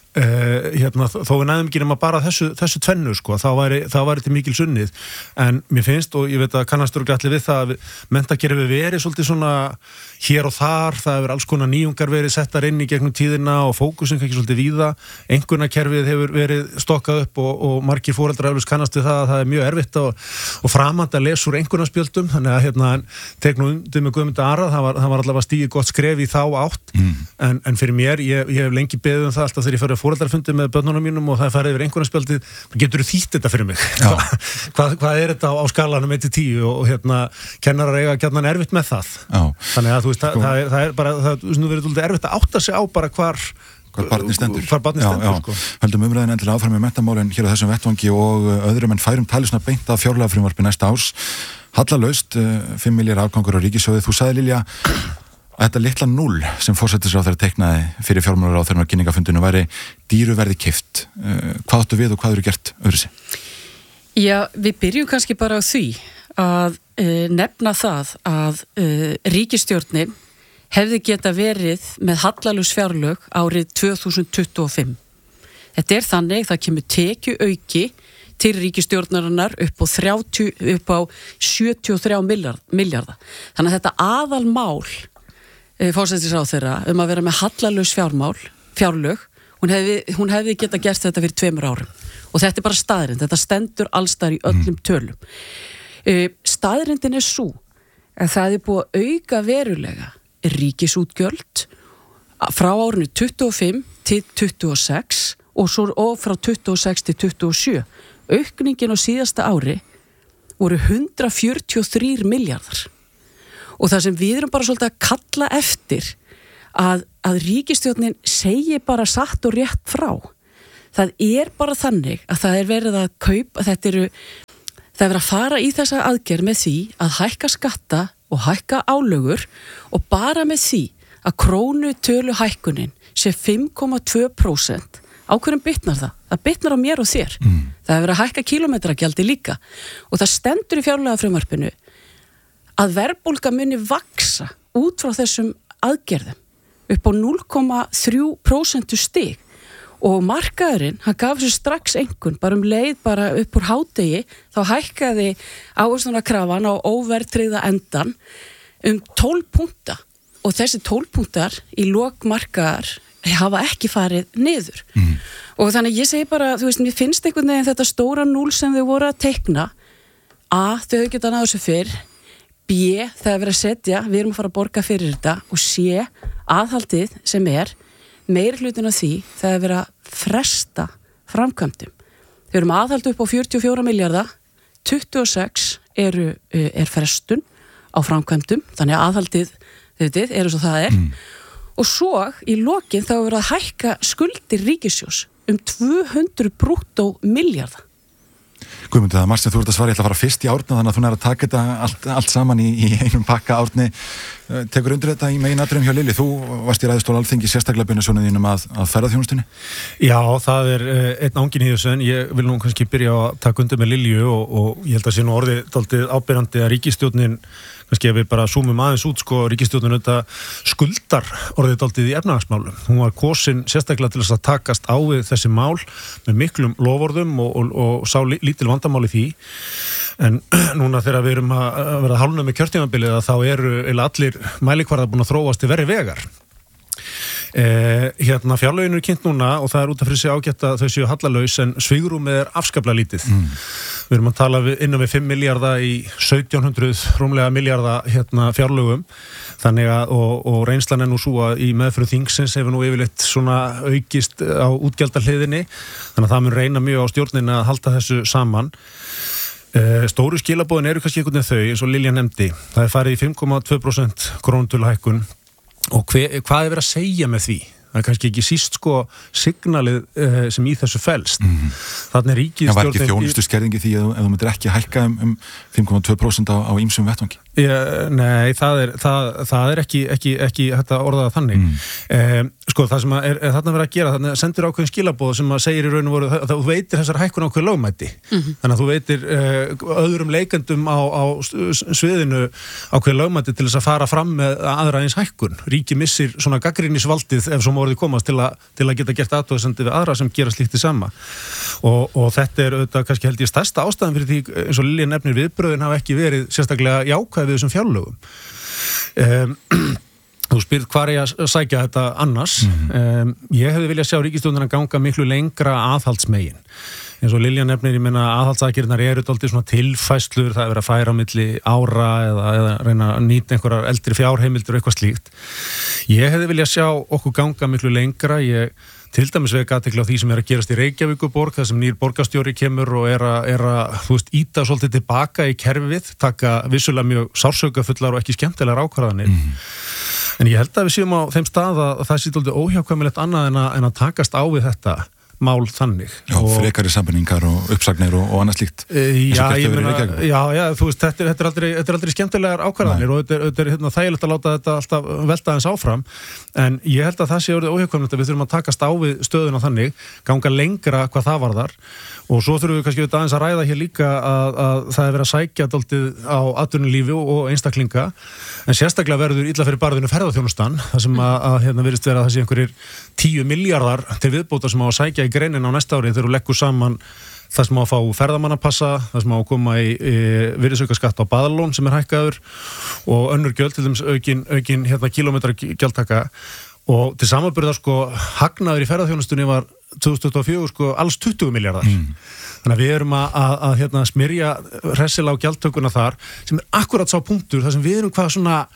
þó við næðum ekki nema bara þessu tvennu þá væri til mikil sunnið en mér finnst og ég veit að kannast eru gætli við það að menntakerfi verið svolítið svona hér og þar, það hefur alls konar nýjungar verið settar inn í gegnum tíðina og fókusin ekki svolítið víða, einhvernakerfið hefur verið stokkað upp og margir foreldrar eflust kannast við það að það er mjög erfitt og framandi að lesa úr einhvernaspjöldum þannig að tek nú undir með Guðmund Ara, það var allavega stigið gott skref í þá átt en fyrir mér, ég hef lengi beðið það alltaf þegar ég farið foreldrarfundi með börnunum mínum og það er farið yfir einhvernaspjöldið, getur þú þýtt þetta fyrir mig? Hvað er þetta á skalanum 1-10 og kennarar eiga gjarnan erfitt með það. Þannig að það er bara, það verður erfitt að átta sig á bara hvar barnið stendur. Höldum umræðin endilega áfram með menntamálin hér á þessum vettvangi og öðrum en færum tali svona beint af fjárlagafrumvarpi næsta árs. Hallalaust, 5 milljarðar afgangur á ríkissjóði. Þú sagði Lilja að þetta litla 0 sem forsætisráðherra teiknaði fyrir fjármálaráðherra á kynningafundinu væri dýruverði keypt. Hvað áttu við og hvað eru gert öðru sig? Já, við byrjum kannski bara á því að nefna það að ríkisstjórnin hefði geta verið með hallalus fjárlög árið 2025. Þetta er þannig, það kemur tekju auki til ríkisstjórnarinnar upp á 73 milljarða. Þannig að þetta aðalmál forsætisráðherra að vera með hallalus fjárlög, hún hefði geta gert þetta fyrir 2 árum. Og þetta er bara staðrind, þetta stendur allstar í öllum tölum. Staðrindin er svo að það er búið að auka verulega ríkisútgjöld frá árinu 25 til 26 og frá 26 til 27. Aukningin á síðasta ári voru 143 milljarðar. Og það sem við erum bara svolítið að kalla eftir að ríkisstjórnin segi bara satt og rétt frá. Það bara þannig að það verið að kaupa, það verið að fara í þessa aðgerð með því að hækka skatta og hækka álögur og bara með því að krónutölu hækkunin sé 5,2%. Á hverjum bitnar það? Það bitnar á mér og þér. Það verið að hækka kílómetragjaldi líka og það stendur í fjárlagafrumvarpinu að verðbólga muni vaksa út frá þessum aðgerðum upp á 0,3% stig og markaðurinn, hann gaf þessu strax einhvern, bara leið bara upp úr hádegi, þá hækkaði ávöxtunarkrafan á óverðtryggða endan 12 punkta og þessi 12 punktar í lok markaðar hafa ekki farið niður. Og þannig ég segi bara, þú veist, mér finnst einhvern veginn þetta stóra núl sem þau voru að teikna A, þau geta náðu þessu fyrr, B, það verið að setja, við erum að fara að borga fyrir þetta og C, aðhaldið sem meiri hlutin af því, það verið að fresta framkvæmdum. Þau erum aðhald upp á 44 milljarða, 26 er frestun á framkvæmdum, þannig að aðhaldið, þau svo það og svo í lokin þá verið að hækka skuldir ríkissjóðs 200 brúttó milljarða. Guðmundur, það er margt sem þú ert að svara, ég ætla að fara fyrst í Árna þannig að þú nær að taka þetta allt saman í einum pakka. Árni, tekur undir þetta í meginatriðum hjá Lilju, þú varst í ræðustól Alþingi sérstaklega beinasjónuð þínum að ferðaþjónustunni? Já, það einn ángin í þessu, en ég vil nú kannski byrja að taka undir með Lilju og ég held að sé nú orðið dálítið áberandi að ríkisstjórnin, kannski ef við bara zoomum aðeins út, ríkisstjórnin þetta skuldar orðið dálítið í efnahagsmálum. Hún var kosin sérstaklega til þess að takast á við þessi mál með miklum loforðum og sá lítil vandamál í því. En núna þegar við erum að vera hálfnað með kjörtímabilið þá eru allir mælikvarðar búin að þróast til verri vegar. Fjárlögin kynnt núna og það út af fyrir sig ágætt að þau séu hallalaus en svigrúmið afskaplega lítið. Við erum að tala innan við 5 milljarða í 1700 rúmlega milljarða fjárlögum þannig að og reynslan nú svo að í meðferð þingsins hefur nú yfirleitt svona aukist á útgjaldahliðinni þannig að það mun reyna mjög á stjórnin að halda þessu saman. Stóru skilaboðin eru kannski einhvern veginn þau eins og Lilja nefndi. Það farið í 5,2% krónutöluhækkun og hvað verið að segja með því? Það kannski ekki síst signalið sem í þessu felst. Þannig er ríkisstjórnin... Það var ekki þjónustu skerðingi því að þú myndir ekki hækka 5,2% á ýmsum vettvangi? Nei, það er ekki hægt að orða það þannig. Það sem þarna verið að gera, þarna sendir ákveðin skilaboð sem að segir í raun og voru að þú veitir þessar hækkun ákveð lögmæti. Þannig að þú veitir öðrum leikendum á sviðinu ákveð lögmæti til þess að fara fram með aðra eins hækkun. Ríki missir svona gagnrýnisvaldið ef svo má orðið komast til að geta gert athugasemdir við aðra sem gera slíkt í sama. Og þetta auðvitað kannski held ég stærsta ástæðan fyrir því eins og Lilja nefnir viðbröðin hafa ekki verið sérstaklega jákvæð við þessum fjárlögum. Þú spyrð hvar ég að sækja þetta annars. Ég hefði viljað sjá ríkisstjórnina ganga miklu lengra aðhaldsmegin. Eins og Lilja nefnir, ég meina aðhaldsaðgerðirnar eru dálítið svona tilfæslur, það er verið að færa á milli ára eða reyna að nýta einhverjar eldri fjárheimildur eitthvað slíkt. Ég hefði viljað sjá okkur ganga miklu lengra. Ég til dæmis vek athygli á því sem að gerast í Reykjavíkurborg, þar sem nýr borgarstjóri kemur og er að íta svolítið tilbaka í kerfið, taka vissulega mjög sársökafullar og ekki skemmtilegar ákvarðanir. En ég held að við séum á þeim stað að það sé dálítið óhjákvæmilegt annað en að takast á við þetta mál þannig. Já, frekari sammenningar og uppsagnir og annað slíkt. Þú veist, þetta er aldrei skemmtilegar ákvarðanir og þetta er þægilegt að láta þetta alltaf velta aðeins áfram, en ég held að það sé orðið óhjákvæmilegt að við þurfum að takast á við stöðuna þannig, ganga lengra hvað það varðar og svo þurfum við kannski aðeins að ræða hér líka að það er verið að sækja dálítið á atvinnulífi og einstaklinga, en sérstaklega verður illa fyrir barðinu ferðaþjónustan, þar sem að virðist vera að það sé einhverjir 10 milljarðar til viðbótar sem á að sækja í greinin á næsta ári þegar þú leggur saman það sem á að fá ferðamannapassa, það sem á að koma í virðisaukaskatt á baðalón sem er hækkaður og önnur gjöld, til dæmis aukin kílómetragjaldtaka og til samanburðar hagnaður í ferðaþjónustunni var 2024 alls 20 milljarðar. Þannig að við erum að smyrja hressilega á gjaldtökuna þar sem er akkurat sá punktur þar sem við erum hvað svona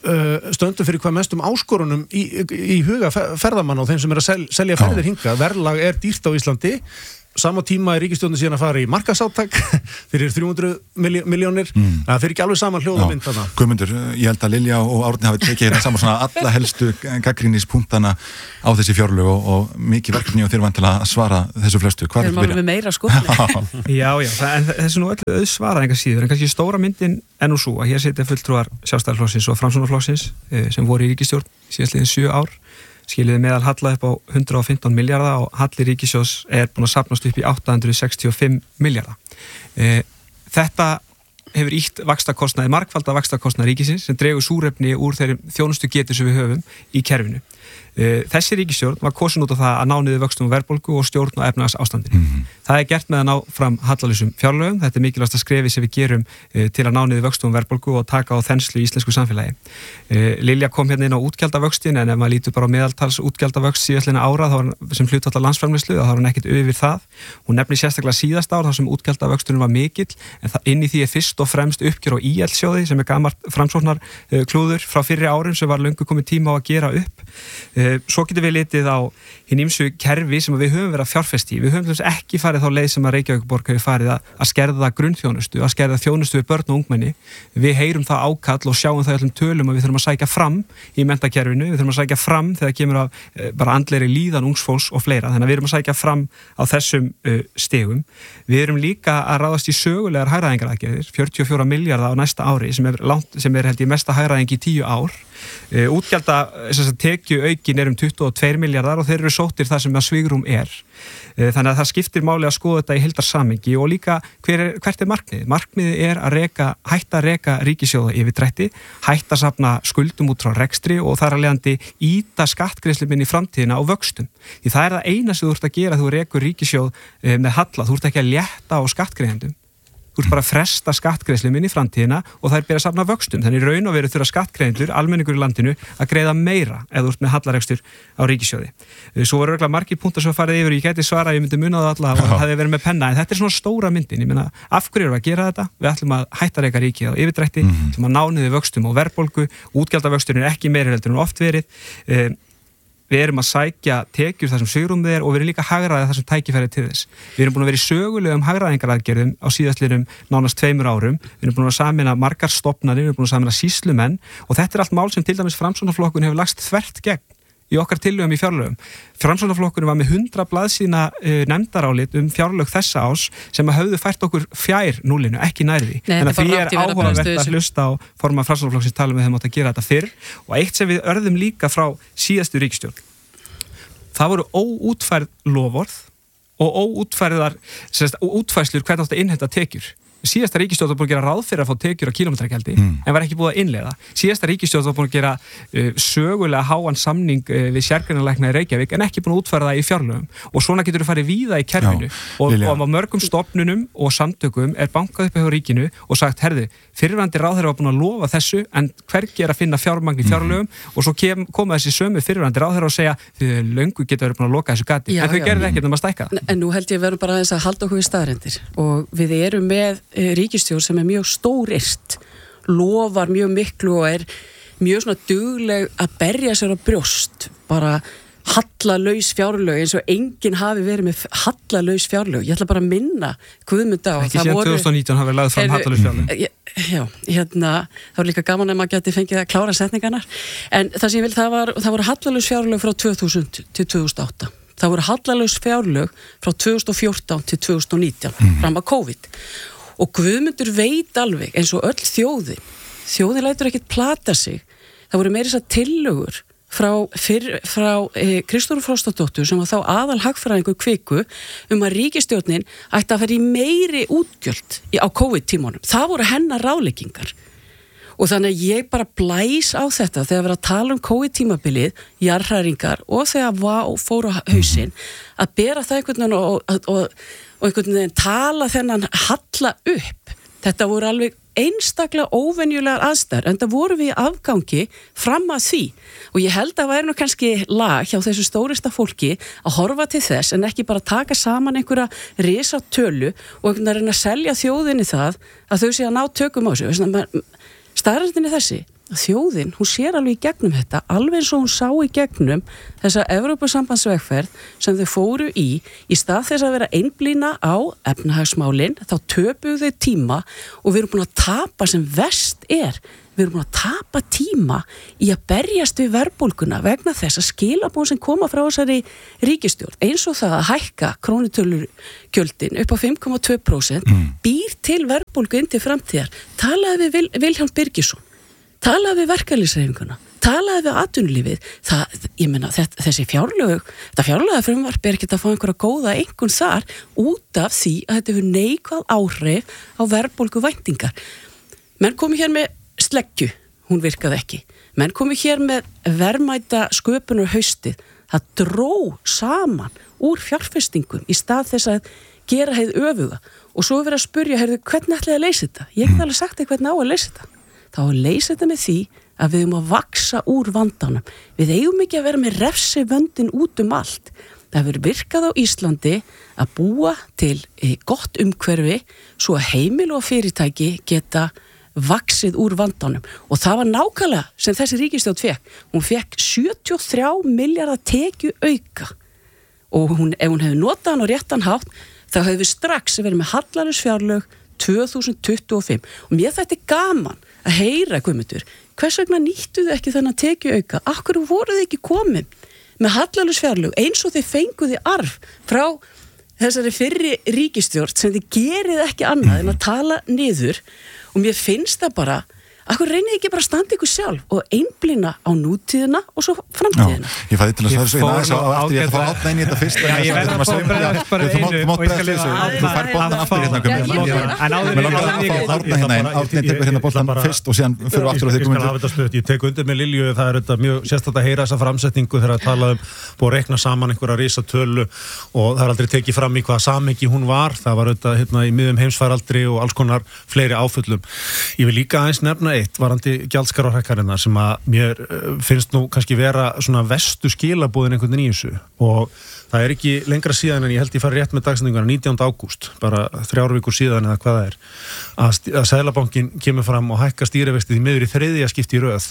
stöndum fyrir hvað mestum áskorunum í huga ferðamanna og þeim sem að selja ferðir hingað. Verðlag dýrt á Íslandi. Sama tíma ríkisstjórnin síðan að fara í markaðsátak fyrir 300 milljónir. Það fyrir ekki alveg saman hljóðamynd þarna. Guðmundur, ég held að Lilja og Árni hafi tekið hérna saman svona alla helstu gagnrýnispunktana á þessi fjárlög og mikið verkefni og þeir vantilega að svara þessu flestu. Hvað er þetta? Við meira skotni. Já, en þessi nú öllu auðsvara enga síður, en kannski stóra myndin nú svo að hér sitja fulltrúar Sjálfstæðisflokksins og Framsóknarflokksins sem voru í ríkisstjórn síðastliðin 7 ár. Skiliði meðal halla upp á 115 milljarða og halli ríkissjóðs búin að safnast upp í 865 milljarða. Þetta hefur ýtt vaxtakostnaði, margfalda vaxtakostnaði ríkisins sem dregur súrefni úr þeirri þjónustu getu sem við höfum í kerfinu. Þessi ríkisstjórn var kosin út á það að ná niður vöxtum og verðbólgu og stjórn og efnahagsástandinu. Það gert með að ná fram hallalausum fjárlögum. Þetta mikilvægasta skrefi sem við gerum til að ná niður vöxtum og verðbólgu og taka á þenslu í íslensku samfélagi. Lilja kom hérna inn á útgjaldavöxtin en ef maður lítur bara á meðaltals útgjaldavöxt síðastliðna ára sem hlutfall af landsframleiðslu þá er hann ekkert yfir það. Hún nefnir sérstaklega síðasta ár þar sem útgjaldavöxturinn var mikill en inn í því fyrst og fremst uppgjör á ÍL-sjóði sem gamalt Framsóknar klúður frá fyrri árum sem var löngu komið tíma á að gera upp. Svo getum við litið á hinn ýmsu kerfi sem við höfum verið að fjárfesta í. Við höfum ekki farið þá leið sem að Reykjavíkurborg hefur farið að skerða grunnþjónustu, að skerða þjónustu við börn og ungmenni. Við heyrum það ákall og sjáum það í öllum tölum að við þurfum að sækja fram í menntakerfinu, við þurfum að sækja fram þegar kemur af bara andlegri líðan ungsfólks og fleira. Þannig að við erum að sækja fram á þessum stigum. Við erum líka að ráðast í sögulegar hagræðingaraðgerðir, 44 milljarða á næsta ári sem er held ég mesta hagræðing í 10 ár. Tekju aukin um 22 milljarðar og þeir eru sóttir þar sem að svigrúm þannig að það skiptir máli að skoða þetta í heildarsamhengi og líka hvert markmiðið? Markmiðið að hætta að reka ríkissjóða yfirdrætti, hætta að safna skuldum út frá rekstri og þar að leiðandi ýta skattgreiðslum inn í framtíðina á vöxtum. Því það er það eina sem þú ert að gera þú rekur ríkissjóð með halla, þú ert ekki að létta á skattgreiðendum. Þú ert bara að fresta skattgreiðslum inn í framtíðina og það byrja að safna vöxtum. Þannig raun og veru þurfa skattgreiðendur, almenningur í landinu, að greiða meira ef þú ert með hallarekstur á ríkissjóði. Svo voru örugglega margir punktar sem farið yfir, ég gæti svara, ég myndi muna það alla og það hefði verið með penna, en þetta er svona stóra myndin. Ég meina, af hverju erum við að gera þetta? Við ætlum að hætta að reka ríkið á yfirdrætti, ætlum að ná niður vöxtum og verðbólgu, útgjaldavöxturinn ekki meiri heldur en oft verið. Við erum að sækja tekjur þar sem svigrúmið og við erum líka að hagræða þar sem tækifæri til þess. Við erum búin að vera í sögulegum hagræðingaraðgerðum á síðastliðnum nánast 2 árum. Við erum búin að sameina margar stofnanir, við erum búin að sameina sýslumenn og þetta er allt mál sem til dæmis Framsóknarflokkurinn hefur lagst þvert gegn í okkar tillögum í fjárlögum. Framsóknarflokkurinn var með 100 blaðsíðna nefndarálit fjárlög þessa ás sem að höfðu fært okkur fjær núllinu, ekki nærði. Þannig að því áhugavert að hlusta á formann Framsóknarflokksins tala með þeim átt að gera þetta fyrr og eitt sem við örðum líka frá síðastu ríkisstjórn. Það voru óútfærð loforð og óútfærðar útfærslur hvernig átt að innheimta tekjur. Síðasta ríkisstjórn var búin að gera ráð fyrir að fá tekjur á kílómetragjaldi en var ekki búið að innleiða. Síðasta ríkisstjórn var búin að gera sögulega háan samning við sérgreinalækna í Reykjavík en ekki búin að útfæra það í fjárlögum og svona getur þú farið víða í kerfinu og á mörgum stofnunum og samtökum bankað upp hjá ríkinu og sagt, herðu, fyrrverandi ráðherra var búin að lofa þessu en hvergi að finna fjármagn í fjárlögum og svo koma þessi sömu fyrrverandi ráðherra og segja, þið löngu getur verið búin að loka þessu gati en þau gerðu ekkert um að stækka það. En nú held ég verðum bara aðeins að halda okkur við staðreyndir og við erum með ríkisstjórn sem mjög stóryrt, lofar mjög miklu og mjög svona dugleg að berja sér á brjóst, bara hallalaus fjárlög eins og enginn hafi verið með hallalaus fjárlög. Ég ætla bara að minna Guðmund á. Ekki síðan 2019 hafi lagð fram hallalaus fjárlög. Já, það var líka gaman að maður geti fengið að klára setningarnar. En það sem ég vil, það voru hallalaus fjárlög frá 2000 til 2008. Það voru hallalaus fjárlög frá 2014 til 2019, fram að COVID. Og Guðmundur veit alveg eins og öll þjóðin lætur ekkert plata sig. Það voru meira þess að tillögur frá Kristóru Frostadóttur sem var þá aðal hagfræðingur Kviku að ríkisstjórnin ætti að fara í meiri útgjöld á COVID-tímanum. Það voru hennar ráðleggingar. Og þannig að ég bara blæs á þetta þegar við erum að tala COVID-tímabilið, jarðhræringar og þegar fóru á hausinn að bera það einhvern veginn og einhvern veginn tala þennan halla upp. Þetta voru alveg einstaklega óvenjulegar aðstæður en það voru við í afgangi fram að því og ég held að væri nú kannski lag hjá þessu stórista fólki að horfa til þess en ekki bara taka saman einhverja risatölu og einhvern veginn að selja þjóðinni það að þau sé að ná tökum á þessu. Staðreyndin er þessi, þjóðin, hún sér alveg í gegnum þetta, alveg eins og hún sá í gegnum þessa Evrópusambandsvegferð sem þau fóru í stað þess að vera einblína á efnahagsmálin, þá töpuðu þau tíma og við erum búin að tapa sem verst er. Við erum búin að tapa tíma í að berjast við verðbólguna vegna þess að skilabón sem koma frá þessari ríkisstjórn, eins og það að hækka krónutölugjöldin upp á 5,2% býr til verðbólgu inn til framtíðar. Talaði við Vilhjálm Birgisson, talaði við verkalýðshreyfinguna, talaði við atvinnulífið. Ég meina, þessi þetta fjárlagafrumvarp er ekki að fá einhverja góða einhvern þar út af því að þetta hefur neikvæð áhrif á verðbólgu væntingar. Menn komi hér með sleggju, hún virkaði ekki. Menn komi hér með verðmæta sköpunar haustið. Það dró saman úr fjárfestingum í stað þess að gera heið öfuga. Og svo er verið að spurja, hvernig ætlaði að leysa þetta? Ég get alveg sagt hvernig á að leysa þetta. Þá að leysa þetta með því að við eigum að vaksa úr vandanum. Við eigum ekki að vera með refsivöndin út allt. Það hefur virkað á Íslandi að búa til gott umhverfi svo að heimil og fyrirtæki geta vaksið úr vandanum og það var nákvæmlega sem þessi ríkisstjórn fekk. Hún fekk 73 milljarða tekju auka og ef hún hefði notað hann á réttan hátt þá hefði við strax verið með hallærisfjárlög 2025 og mér þetta gaman að heyra Guðmundur, hvers vegna nýttuðu ekki þennan tekju auka? Akkur voruð þið ekki komin með hallærisfjárlög eins og þið fenguði arf frá þessari fyrri ríkisstjórn sem þið gerið ekki annað en að tala niður. Og mér finnst það bara, akkur reynið ekki bara að standa ykkur sjálf og einblína á nútíðina og svo framtíðina. Já, ég fæði til að svara svo eina aðeins á eftir, ég ætla að fá átna inn í þetta fyrst. Já, ég verði að bara einu og ég skal lesa. Þú fær boltan aftur hérna. Mér langar að fá átna hérna einn, átni tekur hérna boltan fyrst og síðan fyrir aftur á þig. Ég tek undir með Lilju, það er þetta mjög sérstætt að heyra þessa framsetningu þegar að tala búið að rekna saman einhverja risatölu og það er aldrei tekið fram í hvaða samhengi hún var. Það var auðvitað hérna í miðjum heimsfaraldri og alls konar fleiri áföllum. Ég vil líka aðeins nefna eitt varandi gjaldskrárhækkanirnar sem að mér finnst nú kannski vera svona vestu skilabúðin einhvern veginn í þessu og það er ekki lengra síðan en ég held ég fari rétt með dagsendinguna 19. ágúst, bara 3 vikur síðan eða hvað það er, að Seðlabankinn kemur fram og hækka stýrivexti því miður í 3. skipti í röð,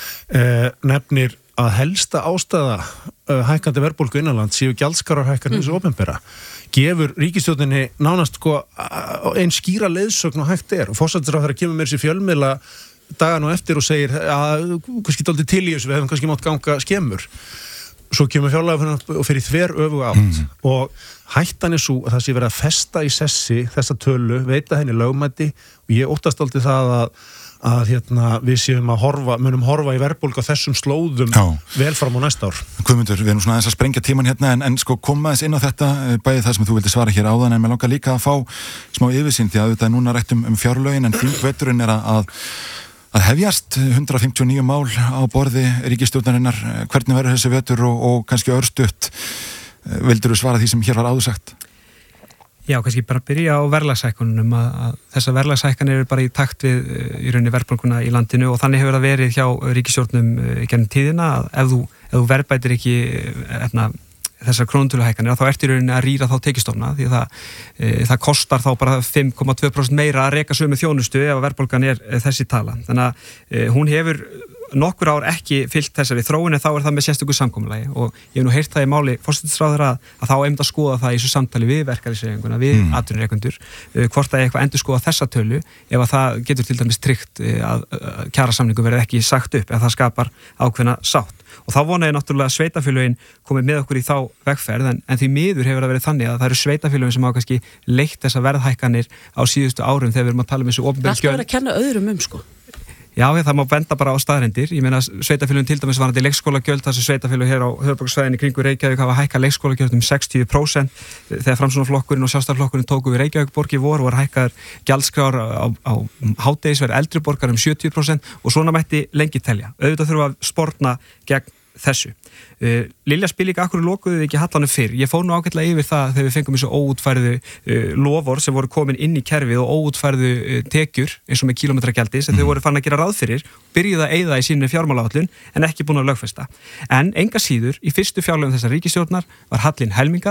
nefnir að helsta ástæða hækkandi verðbólgu innanlands séu gjaldskrárhækkanir þessu opinbera. Gefur ríkisstjórninni nánast ein skýra leiðsögn og hægt er og forsætisráðherra kemur með þessi fjölmiðla dagan og eftir og segir að kannski dálítið til í þessu, við hefum kannski mátt ganga skemmur. Svo kemur fjárlagafrumvarp og fyrir þver öfuga átt og hættan er svo að það sé verið að festa í sessi þessa tölu, veita henni lögmæti og ég óttast dálítið það að við séum munum horfa í verðbólgu á þessum slóðum vel fram á næsta ár. Guðmundur, við erum svona aðeins að sprengja tíman hérna en sko koma aðeins inn á þetta bæði það sem þú vildi svara hér áðan en mér langar líka að fá smá yfirsýn því að þetta er núna rætt fjárlögin en þingveturinn er að hefjast 159 mál á borði ríkisstjórnarinnar. Hvernig verður þessi vetur og kannski örstutt vildur þú svara því sem hér var áður sagt? Já, kannski bara byrja á verðlagshækkunum að þessar verðlagshækkanir eru bara í takt við í rauninni verðbólguna í landinu og þannig hefur það verið hjá ríkisstjórnum í gennum tíðina að ef þú verðbætir ekki þessar krónutöluhækkanir þá ertu í rauninni að rýra þá tekjustofna því að það kostar þá bara 5,2% meira að reka sömu þjónustu ef verðbólgan er þessi tala. Þannig að hún hefur nokkur ár ekki fylgt þessari þróun en þá er það með sérstöku samkomulagi og ég hef nú heyrt það í máli forsætisráðherra að þá einmitt að skoða það í þessu samtali við verkalýðshreyfinguna, við atvinnurekendur hvort að eitthvað endur skoða þessa tölu ef að það getur til dæmis tryggt að kjarasamningu verði ekki sagt upp ef það skapar ákveðna sátt og þá vona ég náttúrulega að sveitafélögin komið með okkur í þá vegferð en því miður hefur það verið þannig að það eru sveitafélögin sem hafa kannski leitt þessa verðhækkanir á síðustu árum þegar við erum að tala um þessu opinberu gjöld. Alltaf verið að kenna öðrum sko. Já, það má benda bara á staðreyndir. Ég meina sveitafélögin til dæmis varandi leikskólagjöld, þessu sveitafélög hér á höfuðborgarsvæðinni kringu Reykjavík hafa hækkað leikskólagjöld 60% þegar Framsóknarflokkurinn og Sjálfstæðisflokkurinn tóku við Reykjavíkborg í vor og var hækkaðar gjaldskrár á hádegisverð eldri borgar 70% og svona mætti lengi telja. Auðvitað þurfa að sporna gegn þessu. Lilja spil líka akkur lokuðu ekki hallanum fyrr. Ég fór nú ágætlega yfir það þegar við fengum þessu óútfærðu lofur sem voru komin inn í kerfið og óútfærðu tekjur eins og með kílómetragjaldi sem þau voru fann að gera ráð fyrir, byrjuðu að eyða í sínu fjármálaáætlun en ekki búin að lögfesta. En enga síður, í fyrstu fjárlögum þessar ríkisstjórnar var hallinn helmingaður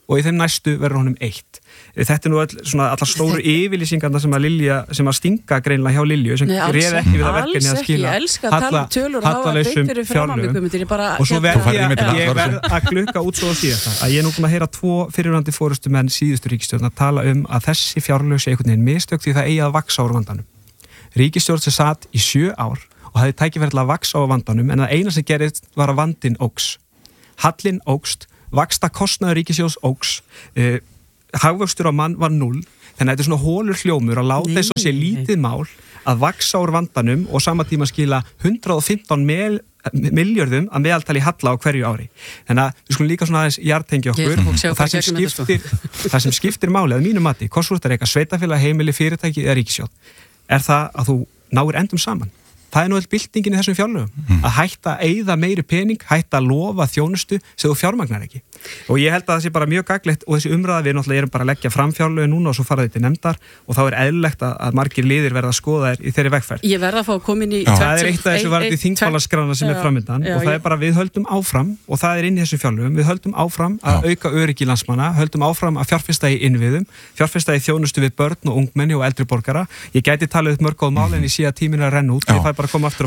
og í þeim næstu verður honum 1. Þetta nú allar stóru yfirlýsingarna sem að stinga greinlega hjá Lilju sem réð ekki við að verkefni að skila hallalausum fjárlögum og svo ég verð að glukka út svo síðan að ég er nú búin að heyra 2 fyrirverandi forystumenn síðustu ríkisstjórn að tala að þessi fjárlög sé einhvern veginn mistök því það eigi að vaxa úr vandanum. Ríkisstjórn sem satt í 7 ár og hafði tækifæri til að vaxa á vandanum en það eina sem gerist var að vandinn óx. Hallinn ógst, vaxta kostnaður ríkissjóðs óx, hagvöxtur á mann var 0, þannig að þetta er svona hólur hljómur að láta þess að sé lítið mál að vaxa úr vandanum og sama tíma skila 115 milljörðum að meðaltali halla á hverju ári. Þannig að við skulum líka svona aðeins jartengja okkur og það sem skiptir máli að mínu mati, hvort svo þetta er eitthvað sveitafélag, heimili, fyrirtæki eða ríkissjóð, er það að þú náir endum saman. Það er nú all byltingin í þessum fjárlögum að hætta að eyða meiri pening, hætta að lofa þjónustu sem þú fjármagnar ekki. Og ég held að það sé bara mjög gagnlegt og þessi umræða við náttúrulega erum bara að leggja fram fjárlögin núna og svo fara þetta í nefndar og þá er eðlilegt að margir liðir verða að skoða þær í þeirri vegferð. Ég verða að fá að koma inn í það er eitt af þessu varðið þingmálaskrána sem er framöndan og það er bara við höldum áfram og það er inn í þessum fjárlögum, við höldum áfram að auka öryggi landsmanna, höldum áfram að fjárfesta í innviðum, fjárfesta í þjónustu við börn og ungmenni og eldri borgara. Ég gæti talað upp mörg góð mál en ég sé að tíminn er að renna út, ég fæ bara að koma aftur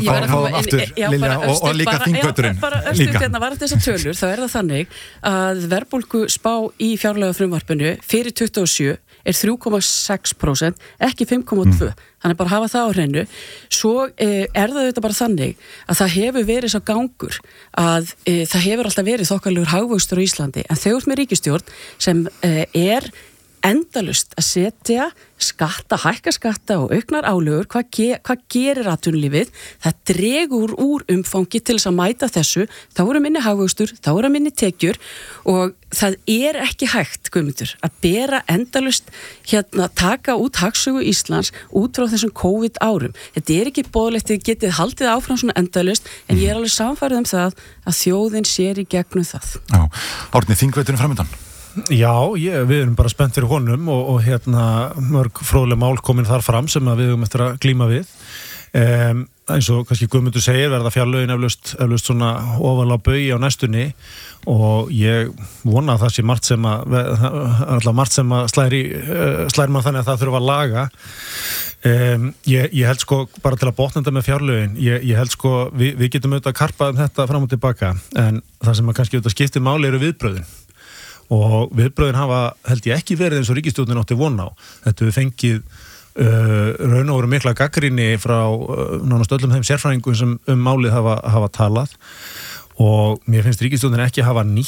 og líka þingvöturinn líka. Var þessar tölur, þá er það þannig að verðbólguspá í fjárlagafrumvarpinu fyrir 27 er 3,6%, ekki 5,2%. Þannig bara hafa það á hreinu. Svo er það auðvitað bara þannig að það hefur verið svo gangur að það hefur alltaf verið þokkalegur hagvöxtur á Íslandi, en þau ert með ríkisstjórn sem er endalust að setja skatta, hækka skatta og auknar álögur, hvað gerir atvinnulífið? Það dregur úr umfangi til þess að mæta þessu, þá eru minni hagvöxtur, þá eru minni tekjur og það er ekki hægt, Guðmundur, að bera endalust taka út hagsögu Íslands út frá þessum COVID árum. Þetta er ekki boðlegt, þið getið haldið áfram svona endalust, en ég er alveg samfærið það að þjóðin sér í gegnum það. Já, Árni, þingveturinn framöndan. Já, við erum bara spennt fyrir honum og mörg fróðleg mál komin þar fram sem að við höfum eftir að glíma við. Eins og kannski Guðmundur segir verða fjárlögin eflaust svona ofarlega á baugi á næstunni og ég vona að það sé margt sem að slær mann þannig að það þurfa að laga. Ég held sko bara til að botna þetta með fjárlögin, ég held sko við getum auðvitað að karpa þetta fram og tilbaka en það sem að kannski auðvitað skiptir máli eru viðbrögðin. Og viðbrögðin hafa, held ég, ekki verið eins og ríkisstjórnin átti von á. Þetta við fengið raun og veru mikla gagnrýni frá nánast öllum þeim sérfræðingum sem málið hafa talað og mér finnst ríkisstjórnin ekki hafa nýtt